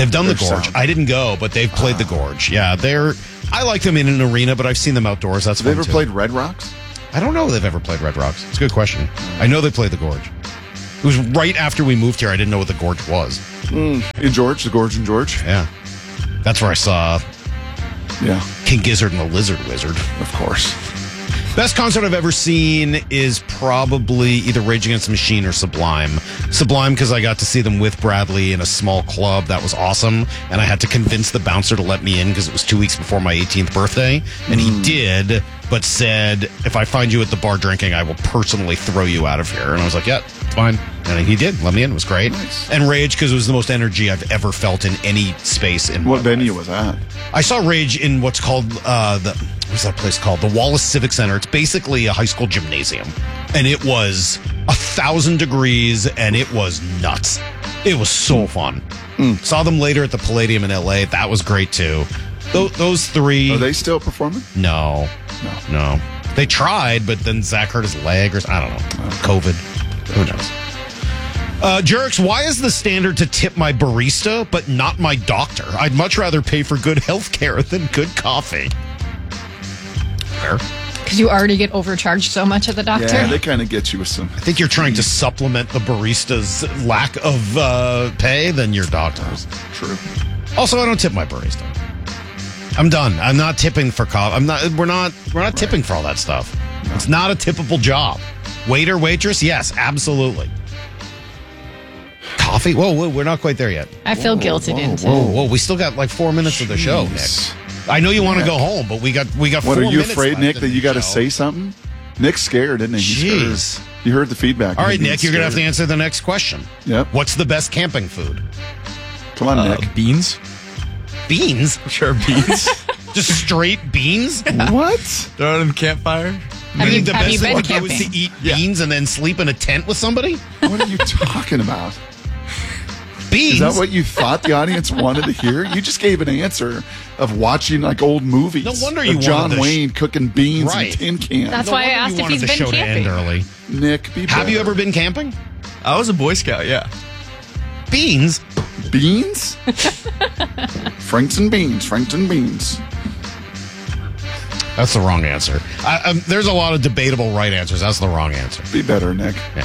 They've done They're the Gorge. sound. I didn't go, but they've played the Gorge. Yeah, they're. I like them in an arena, but I've seen them outdoors. That's Have they fun ever too. played Red Rocks? I don't know if they've ever played Red Rocks. It's a good question. I know they played the Gorge. It was right after we moved here. I didn't know what the Gorge was. Mm. In George, the Gorge in George? Yeah. That's where I saw yeah. King Gizzard and the Lizard Wizard. Of course. Best concert I've ever seen is probably either Rage Against the Machine or Sublime. Sublime because I got to see them with Bradley in a small club. That was awesome. And I had to convince the bouncer to let me in because it was two weeks before my eighteenth birthday. And Mm. he did, but said, if I find you at the bar drinking, I will personally throw you out of here. And I was like, yeah, it's fine. And he did. Let me in. It was great. Nice. And Rage because it was the most energy I've ever felt in any space. In What venue was that? I saw Rage in what's called uh, the what's that place called? The Wallace Civic Center. It's basically a high school gymnasium, and it was a thousand degrees, and it was nuts. It was so fun. Mm. Saw them later at the Palladium in L A. That was great too. Those, those three. Are they still performing? No, no, no. They tried, but then Zach hurt his leg, or I don't know. COVID. Who knows? Uh, Jerks, why is the standard to tip my barista, but not my doctor? I'd much rather pay for good health care than good coffee. Fair. Because you already get overcharged so much at the doctor. Yeah, they kind of get you with some. I think you're trying to supplement the barista's lack of uh, pay than your doctor's. True. Also, I don't tip my barista. I'm done. I'm not tipping for coffee. I'm not. We're not. We're not tipping for all that stuff. No. It's not a tippable job. Waiter, waitress, yes, absolutely. Coffee? Whoa, whoa, we're not quite there yet. I feel whoa, guilted whoa, into. Whoa, whoa, we still got like four minutes Jeez. of the show, Nick. I know you want to go home, but we got we got. What four are you minutes afraid, Nick, that you got to show. say something? Nick's scared, isn't he? He's Jeez. scared. You heard the feedback. All right, Nick, He's you're gonna have scared. to answer the next question. Yep. What's the best camping food? Come on, Uh, Nick. Beans. Beans? Sure, beans. Just straight beans? What? Throw it in the campfire. Have you you, the have best you thing been to do is to camping? eat beans and then sleep in a tent with somebody? What are you talking about? Beans? Is that what you thought the audience wanted to hear? You just gave an answer of watching like old movies. No wonder of you John wanted the sh- Wayne cooking beans Right. in tin cans. That's No why I wonder asked you if wanted he's the been show to end camping. early. Nick, be Have you better. ever been camping? I was a Boy Scout. Yeah. Beans? Beans? Frankton beans. Frankton beans. That's the wrong answer. I, um, there's a lot of debatable right answers. That's the wrong answer. Be better, Nick. Yeah.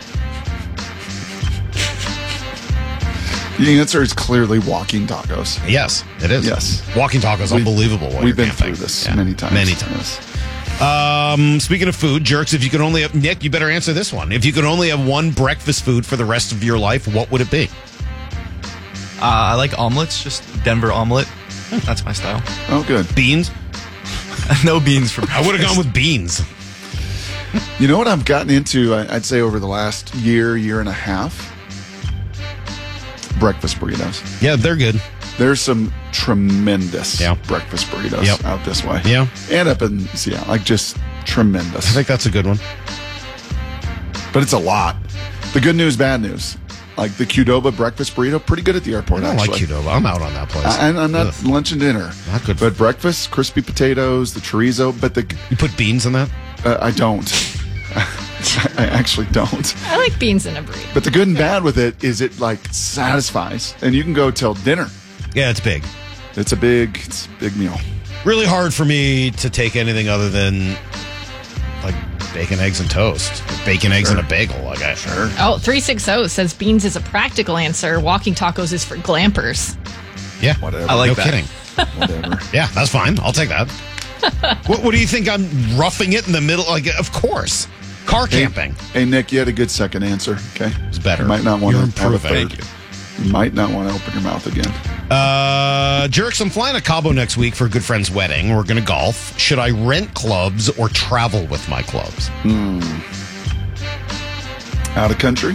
The answer is clearly walking tacos. Yes, it is. Yes. Walking tacos, We- unbelievable. while We've you're been camping. through this Yeah. many times. Many times. Um, speaking of food, Jerks, if you could only have, Nick, you better answer this one. If you could only have one breakfast food for the rest of your life, what would it be? Uh, I like omelets. Just Denver omelet. That's my style. Oh, good. Beans? No beans for I breakfast. would have gone with beans. You know what I've gotten into, I- I'd say, over the last year, year and a half? Breakfast burritos. Yeah, they're good. There's some tremendous Yeah. breakfast burritos Yep. out this way. Yeah. And up in Seattle. Like, just tremendous. I think that's a good one. But it's a lot. The good news, bad news. Like the Qdoba breakfast burrito, pretty good at the airport, I don't actually. like Qdoba. I'm out on that place. I, I'm not Ugh. lunch and dinner. Not good. But breakfast, crispy potatoes, the chorizo, but the You put beans in that? uh, I don't. I actually don't. I like beans in a burrito. But the good and bad with it is it like satisfies, and you can go till dinner. Yeah, it's big. It's a big, it's a big meal. Really hard for me to take anything other than like bacon, eggs, and toast. Bacon, eggs, Sure. and a bagel. Like I sure. Oh, three sixty says beans is a practical answer. Walking tacos is for glampers. Yeah, Whatever. I like no that. kidding. Whatever. Yeah, that's fine. I'll take that. what, what do you think? I'm roughing it in the middle? Like, of course. Car camping. Hey, Nick, you had a good second answer. Okay, It's better. You might not want You're to have a improving. third. You might not want to open your mouth again. Uh, Jerks, I'm flying to Cabo next week for a good friend's wedding. We're going to golf. Should I rent clubs or travel with my clubs? Hmm. Out of country?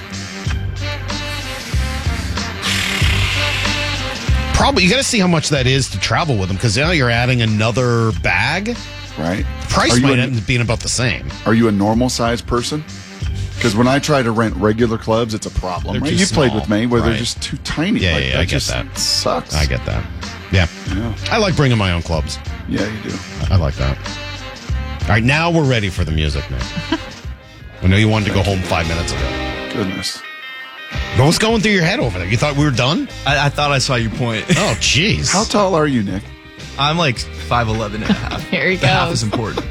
Probably. You got to see how much that is to travel with them because now you're adding another bag. Right. The price Are you might a- end up being about the same. Are you a normal sized person? Because when I try to rent regular clubs, it's a problem. They're Right? too You played small. with me where Right. they're just too tiny. Yeah, Like, yeah, yeah, I get just that. Sucks. I get that. Yeah. Yeah. I like bringing my own clubs. Yeah, you do. I like that. All right, now we're ready for the music, Nick. I know you wanted to go home five minutes ago. Goodness. What was going through your head over there? You thought we were done? I, I thought I saw your point. Oh, jeez. How tall are you, Nick? I'm like five eleven and a half. Here he The half goes. is important.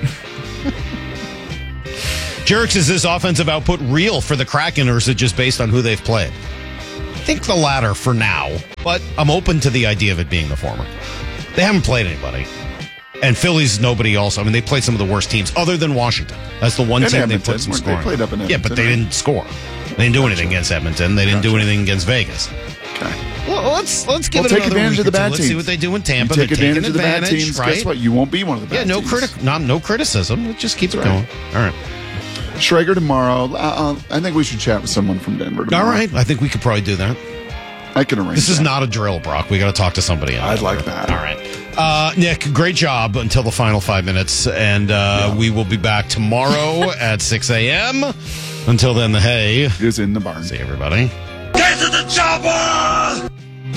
Jerks, is this offensive output real for the Kraken, or is it just based on who they've played? I think the latter for now, but I'm open to the idea of it being the former. They haven't played anybody. And Philly's nobody else. I mean, they played some of the worst teams other than Washington. That's the one And team Edmonton. they put some They scoring. played up in Yeah, but Edmonton, they right? didn't score. They didn't do anything against Edmonton. They didn't do anything against Vegas. Okay. Well, let's let's give We'll it take another advantage week of the or two. bad Let's teams. see what they do in Tampa. You take They're taking advantage of the bad advantage, teams. right? Guess what? You won't be one of the bad Yeah, no teams. critic, not no criticism. Let's just keep it That's going. right. All right. Schrager tomorrow. Uh, uh, I think we should chat with someone from Denver tomorrow. All right. I think we could probably do that. I can arrange This is that. not a drill, Brock. We got to talk to somebody. I'd like that. All right. Uh, Nick, great job until the final five minutes. And uh, Yeah. we will be back tomorrow at six a.m. Until then, the hay is in the barn. See everybody. Get to the chopper!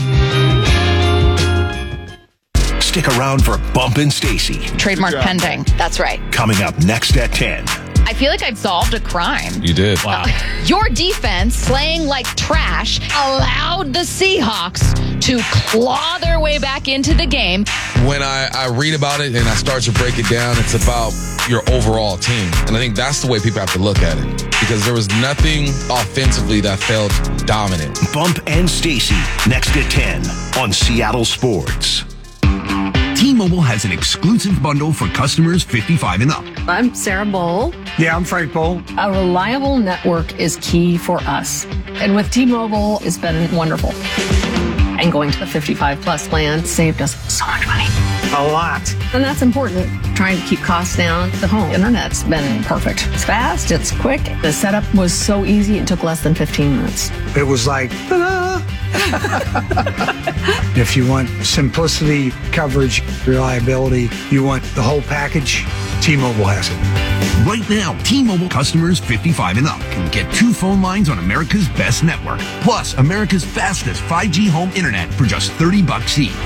Stick around for Bump and Stacy. Trademark pending. That's right. Coming up next at ten. I feel like I've solved a crime. You did. Wow. Your defense, slaying like trash, allowed the Seahawks to claw their way back into the game. When I, I read about it and I start to break it down, it's about your overall team. And I think that's the way people have to look at it. Because there was nothing offensively that felt dominant. Bump and Stacy next at ten on Seattle Sports. T-Mobile has an exclusive bundle for customers fifty-five and up. I'm Sarah Bowl. Yeah, I'm Frank Bowl. A reliable network is key for us. And with T-Mobile, it's been wonderful. And going to the fifty-five plus plan saved us so much money. A lot. And that's important. Trying to keep costs down. The home internet's been perfect. It's fast, it's quick. The setup was so easy, it took less than fifteen minutes. It was like, ta-da! If you want simplicity, coverage, reliability, you want the whole package, T-Mobile has it. Right now, T-Mobile customers fifty-five and up can get two phone lines on America's best network, plus America's fastest five G home internet for just thirty bucks each.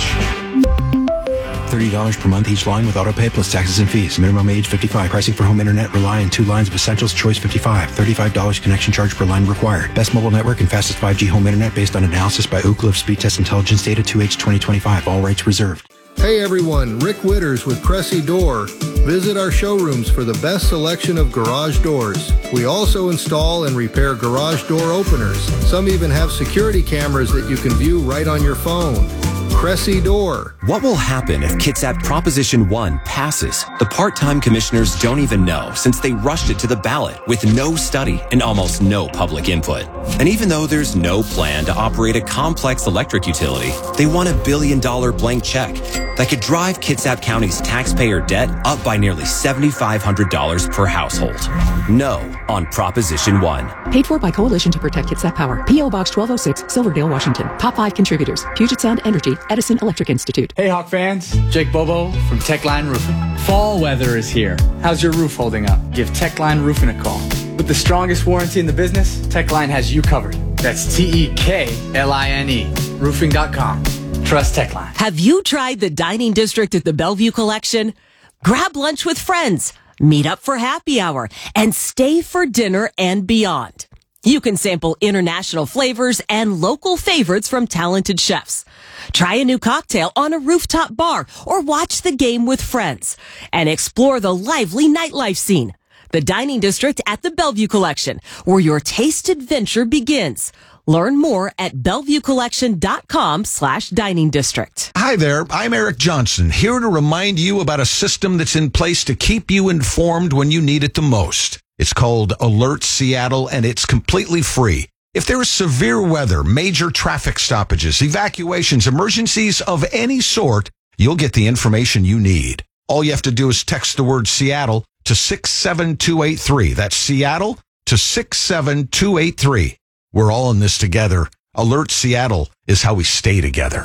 thirty dollars per month each line with autopay plus taxes and fees. Minimum age fifty-five. Pricing for home internet rely on two lines of Essentials Choice fifty-five. thirty-five dollars connection charge per line required. Best mobile network and fastest five G home internet based on analysis by Ookla of Speed Test Intelligence Data two H twenty twenty-five. All rights reserved. Hey everyone, Rick Witters with Cressy Door. Visit our showrooms for the best selection of garage doors. We also install and repair garage door openers. Some even have security cameras that you can view right on your phone. Cressy Door. What will happen if Kitsap Proposition one passes? The part-time commissioners don't even know since they rushed it to the ballot with no study and almost no public input. And even though there's no plan to operate a complex electric utility, they want a billion dollar blank check that could drive Kitsap County's taxpayer debt up by nearly seven thousand five hundred dollars per household. No on Proposition one. Paid for by Coalition to Protect Kitsap Power. P O Box twelve oh six, Silverdale, Washington. Top five contributors. Puget Sound Energy, Edison Electric Institute. Hey Hawk fans, Jake Bobo from Techline Roofing. Fall weather is here. How's your roof holding up? Give Techline Roofing a call. With the strongest warranty in the business, Techline has you covered. That's T E K L I N E, roofing dot com. Trust Techline. Have you tried the dining district at the Bellevue Collection? Grab lunch with friends, meet up for happy hour, and stay for dinner and beyond. You can sample international flavors and local favorites from talented chefs. Try a new cocktail on a rooftop bar or watch the game with friends and explore the lively nightlife scene. The Dining District at the Bellevue Collection, where your taste adventure begins. Learn more at bellevuecollection.com slash dining district. Hi there, I'm Eric Johnson, here to remind you about a system that's in place to keep you informed when you need it the most. It's called Alert Seattle, and it's completely free. If there is severe weather, major traffic stoppages, evacuations, emergencies of any sort, you'll get the information you need. All you have to do is text the word Seattle to six seven two eight three. That's Seattle to six seven two eight three. We're all in this together. Alert Seattle is how we stay together.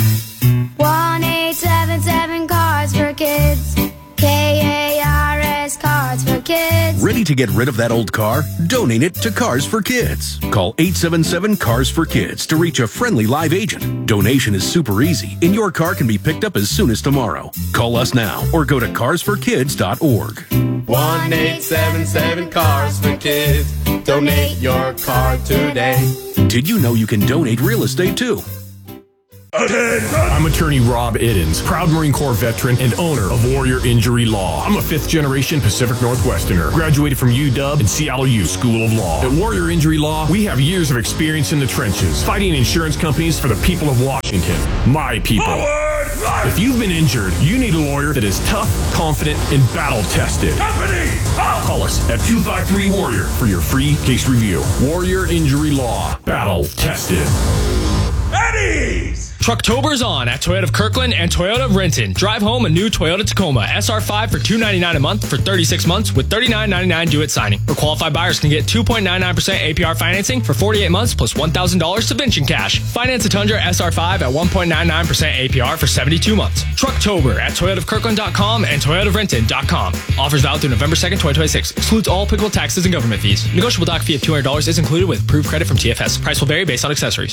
one eight seven seven Cars for Kids. K A R S Cars for Kids. Ready to get rid of that old car? Donate it to Cars for Kids. Call eight seven seven Cars for Kids to reach a friendly live agent. Donation is super easy, and your car can be picked up as soon as tomorrow. Call us now or go to cars for kids dot org. one eight seven seven Cars for Kids. Donate your car today. Did you know you can donate real estate too? I'm attorney Rob Iddens, proud Marine Corps veteran and owner of Warrior Injury Law. I'm a fifth generation Pacific Northwesterner, graduated from U W and Seattle U School of Law. At Warrior Injury Law, we have years of experience in the trenches, fighting insurance companies for the people of Washington, my people. If you've been injured, you need a lawyer that is tough, confident, and battle-tested. Call us at two five three Warrior for your free case review. Warrior Injury Law, battle-tested. Eddie's! Trucktober's on at Toyota of Kirkland and Toyota of Renton. Drive home a new Toyota Tacoma S R five for two hundred ninety-nine dollars a month for thirty-six months with thirty-nine ninety-nine due at signing. Or qualified buyers can get two point nine nine percent A P R financing for forty-eight months plus one thousand dollars subvention cash. Finance a Tundra S R five at one point nine nine percent A P R for seventy-two months. Trucktober at Toyota of Kirkland dot com and Toyota of Renton dot com. Offers valid through November second, twenty twenty-six. Excludes all applicable taxes and government fees. Negotiable doc fee of two hundred dollars is included with approved credit from T F S. Price will vary based on accessories.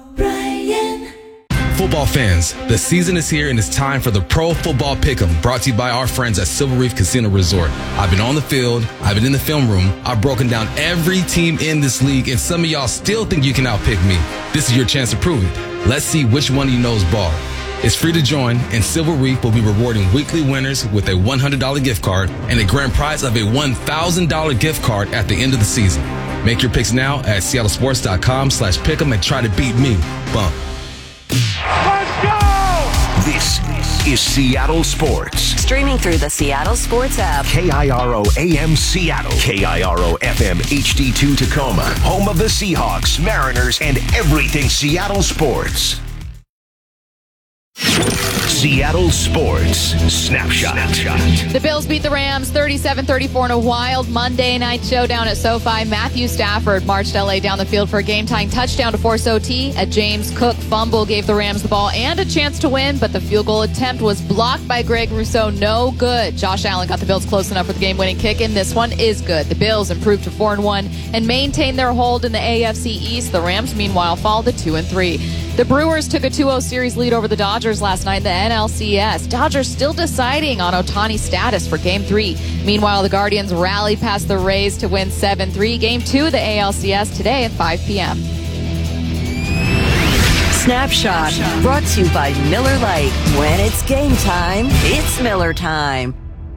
Football fans, the season is here and it's time for the Pro Football Pick'em, brought to you by our friends at Silver Reef Casino Resort. I've been on the field, I've been in the film room, I've broken down every team in this league, and some of y'all still think you can outpick me. This is your chance to prove it. Let's see which one of you knows ball. It's free to join, and Silver Reef will be rewarding weekly winners with a one hundred dollars gift card and a grand prize of a one thousand dollars gift card at the end of the season. Make your picks now at seattle sports dot com slash pick'em and try to beat me. Bump. Let's go! This is Seattle Sports. Streaming through the Seattle Sports app. K I R O A M Seattle. K I R O F M H D two Tacoma. Home of the Seahawks, Mariners, and everything Seattle sports. Seattle Sports Snapshot. The Bills beat the Rams thirty-seven thirty-four in a wild Monday night showdown at SoFi. Matthew Stafford marched L A down the field for a game-tying touchdown to force O T. A James Cook fumble gave the Rams the ball and a chance to win, but the field goal attempt was blocked by Greg Rousseau. No good. Josh Allen got the Bills close enough for the game-winning kick, and this one is good. The Bills improved to four and one and maintained their hold in the A F C East. The Rams, meanwhile, fall to two and three. The Brewers took a two oh series lead over the Dodgers last night in the N L C S. Dodgers still deciding on Ohtani's status for Game three. Meanwhile, the Guardians rallied past the Rays to win seven three. Game two of the A L C S today at five p.m. Snapshot, brought to you by Miller Lite. When it's game time, it's Miller time.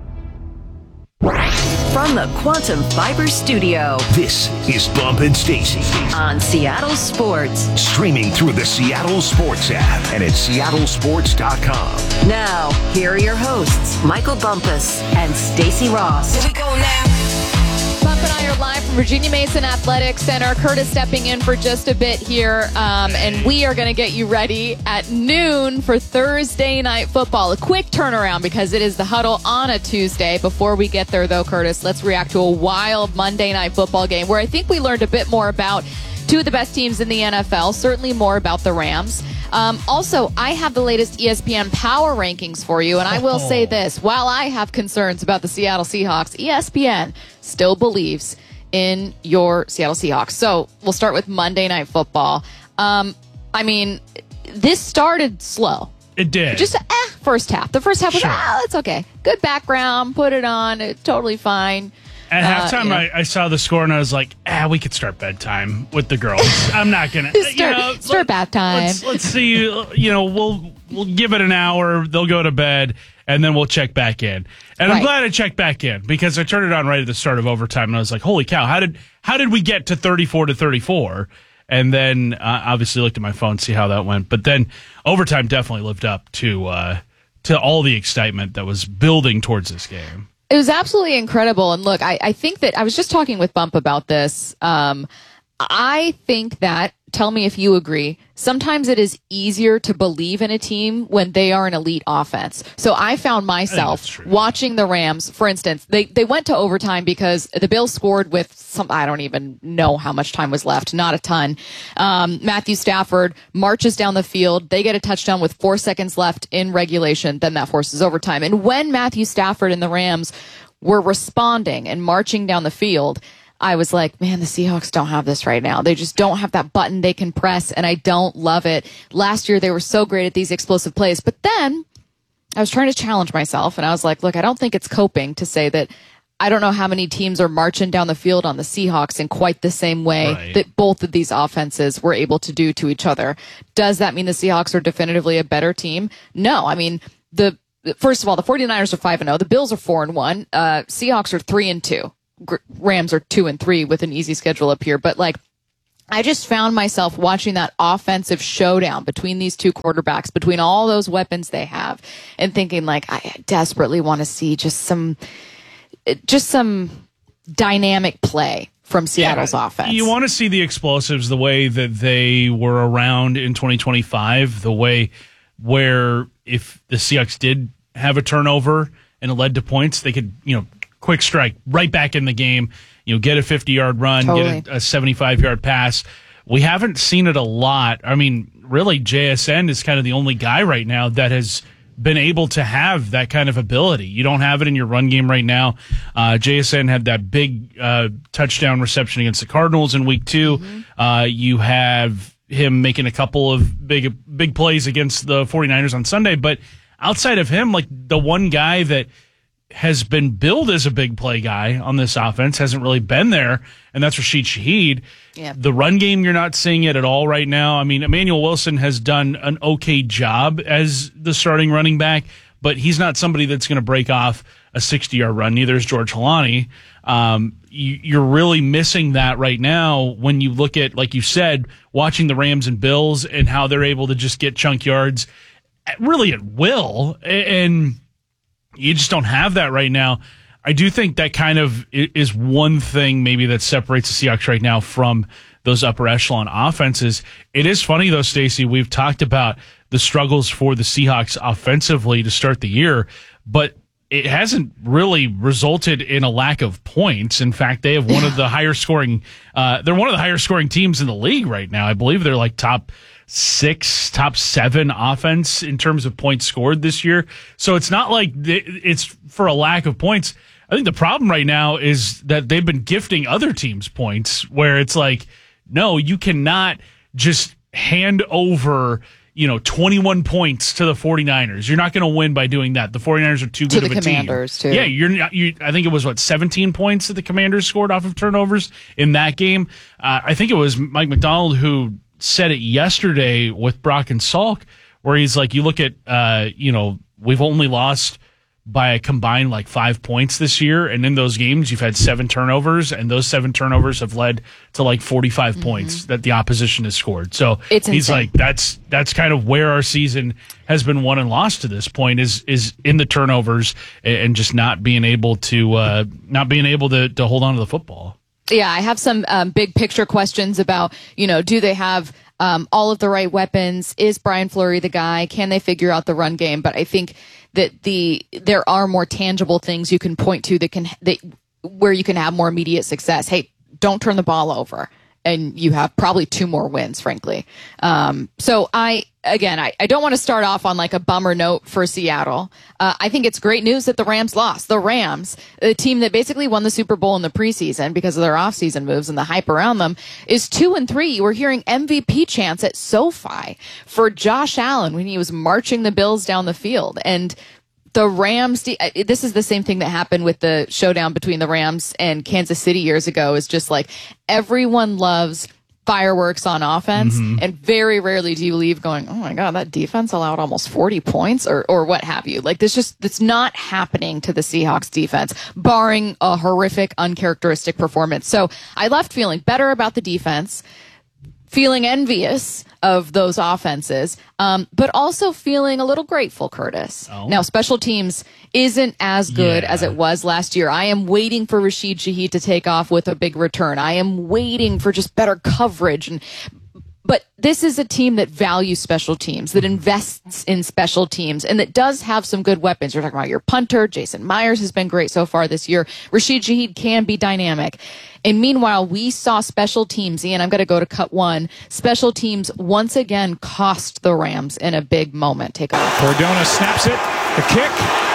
From the Quantum Fiber Studio. This is Bump and Stacy on Seattle Sports. Streaming through the Seattle Sports app and at seattle sports dot com. Now, here are your hosts, Michael Bumpus and Stacy Ross. Here we go now. Bump and I are live from Virginia Mason Athletic Center. Curtis stepping in for just a bit here, um, and we are going to get you ready at noon for Thursday Night Football. A quick turnaround because it is the huddle on a Tuesday. Before we get there, though, Curtis, let's react to a wild Monday Night Football game where I think we learned a bit more about two of the best teams in the N F L, certainly more about the Rams. Um, also, I have the latest E S P N power rankings for you, and I will say this. While I have concerns about the Seattle Seahawks, E S P N still believes in your Seattle Seahawks. So we'll start with Monday Night Football. Um, I mean, this started slow. It did. Just eh, first half. The first half was, Sure. ah, it's okay. Good background, put it on, it's totally fine. At Uh, halftime, you know. I, I saw the score and I was like, ah, we could start bedtime with the girls. I'm not going to. Start, you know, start bath time. Let's, let's see. You know, we'll we'll give it an hour. They'll go to bed, and then we'll check back in. And I'm Right. glad I checked back in because I turned it on right at the start of overtime, and I was like, holy cow, how did how did we get to thirty-four to thirty-four? And then uh, obviously looked at my phone, see how that went. But then overtime definitely lived up to uh, to all the excitement that was building towards this game. It was absolutely incredible. And look, I, I think that I was just talking with Bump about this. Um, I think that, tell me if you agree, sometimes it is easier to believe in a team when they are an elite offense. So I found myself watching the Rams, for instance, they, they went to overtime because the Bills scored with some, I don't even know how much time was left, not a ton. Um, Matthew Stafford marches down the field. They get a touchdown with four seconds left in regulation. Then that forces overtime. And when Matthew Stafford and the Rams were responding and marching down the field, I was like, man, the Seahawks don't have this right now. They just don't have that button they can press, and I don't love it. Last year, they were so great at these explosive plays. But then I was trying to challenge myself, and I was like, look, I don't think it's coping to say that I don't know how many teams are marching down the field on the Seahawks in quite the same way Right. that both of these offenses were able to do to each other. Does that mean the Seahawks are definitively a better team? No. I mean, the first of all, the 49ers are five and oh. The Bills are four and one. Uh, Seahawks are three and two. Gr- Rams are two and three with an easy schedule up here. But like, I just found myself watching that offensive showdown between these two quarterbacks, between all those weapons they have, and thinking like, I desperately want to see just some, just some dynamic play from Seattle's Yeah, offense. You want to see the explosives the way that they were around in twenty twenty-five, the way where if the Seahawks did have a turnover and it led to points, they could, you know, quick strike right back in the game, you know, get a fifty-yard run, Totally. get a seventy-five-yard pass. We haven't seen it a lot. I mean, really, J S N is kind of the only guy right now that has been able to have that kind of ability. You don't have it in your run game right now. Uh, J S N had that big uh, touchdown reception against the Cardinals in week two. Mm-hmm. Uh, you have him making a couple of big big plays against the 49ers on Sunday. But outside of him, like the one guy that has been billed as a big play guy on this offense hasn't really been there, and that's Rashid Shaheed. Yeah. The run game, you're not seeing it at all right now. I mean, Emmanuel Wilson has done an okay job as the starting running back, but he's not somebody that's going to break off a sixty-yard run. Neither is George Halani. Um, you, you're really missing that right now when you look at, like you said, watching the Rams and Bills and how they're able to just get chunk yards at- really at will, and you just don't have that right now. I do think that kind of i- is one thing maybe that separates the Seahawks right now from those upper echelon offenses. It is funny though, Stacey, we've talked about the struggles for the Seahawks offensively to start the year, but it hasn't really resulted in a lack of points. In fact, they have one of the higher scoring, uh, they're one of the higher scoring teams in the league right now. I believe they're like top six, top seven offense in terms of points scored this year. So it's not like th- it's for a lack of points. I think the problem right now is that they've been gifting other teams points where it's like, no, you cannot just hand over, you know, twenty-one points to the 49ers. You're not going to win by doing that. The 49ers are too To good the of a Commanders, team. too. Yeah, you're not, you, I think it was what, seventeen points that the Commanders scored off of turnovers in that game. Uh, I think it was Mike McDonald who said it yesterday with Brock and Salk, where he's like, you look at, uh, you know, we've only lost by a combined like five points this year. And in those games, you've had seven turnovers, and those seven turnovers have led to like forty-five Mm-hmm. points that the opposition has scored. So It's he's insane. like, that's, that's kind of where our season has been won and lost to this point is, is in the turnovers and, and just not being able to, uh, not being able to, to hold on to the football. Yeah, I have some um, big picture questions about, you know, do they have um, all of the right weapons? Is Brian Fleury the guy? Can they figure out the run game? But I think that the there are more tangible things you can point to that can that where you can have more immediate success. Hey, don't turn the ball over, and you have probably two more wins, frankly. Um, so I, again, I, I don't want to start off on like a bummer note for Seattle. Uh, I think it's great news that the Rams lost. The Rams, the team that basically won the Super Bowl in the preseason because of their offseason moves and the hype around them, is two and three. You were hearing M V P chants at SoFi for Josh Allen when he was marching the Bills down the field. And the Rams, this is the same thing that happened with the showdown between the Rams and Kansas City years ago, is just like everyone loves fireworks on offense, Mm-hmm. and very rarely do you leave going, oh my God, that defense allowed almost forty points or, or what have you. Like this just, it's not happening to the Seahawks defense, barring a horrific, uncharacteristic performance. So I left feeling better about the defense, feeling envious of those offenses, um, but also feeling a little grateful, Curtis. Oh. Now, special teams isn't as good Yeah. as it was last year. I am waiting for Rashid Shaheed to take off with a big return. I am waiting for just better coverage. And But this is a team that values special teams, that invests in special teams, and that does have some good weapons. You're talking about your punter. Jason Myers has been great so far this year. Rashid Shaheed can be dynamic. And meanwhile, we saw special teams, Ian, I'm going to go to cut one. Special teams once again cost the Rams in a big moment. Take a look. Cordona snaps it. The kick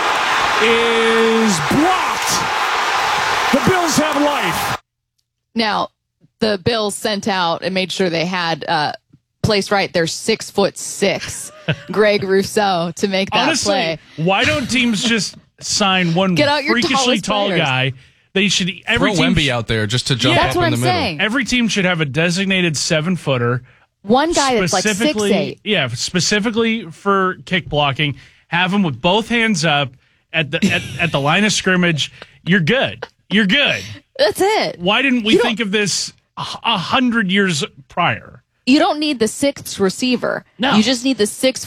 is blocked. The Bills have life. Now, the Bills sent out and made sure they had uh, placed right their six foot six Greg Rousseau to make that Honestly, play. why don't teams just sign one Get out your freakishly tallest tall players. guy They should every Throw team Wemby out there just to jump Yeah, that's up what in the I'm middle. saying. Every team should have a designated seven footer. One guy that's like six Specifically- eight. Yeah, specifically for kick blocking. Have them with both hands up at the at, at the line of scrimmage. You're good. You're good. That's it. Why didn't we You don't- think of this a a hundred years prior? You don't need the sixth receiver. No. You just need the six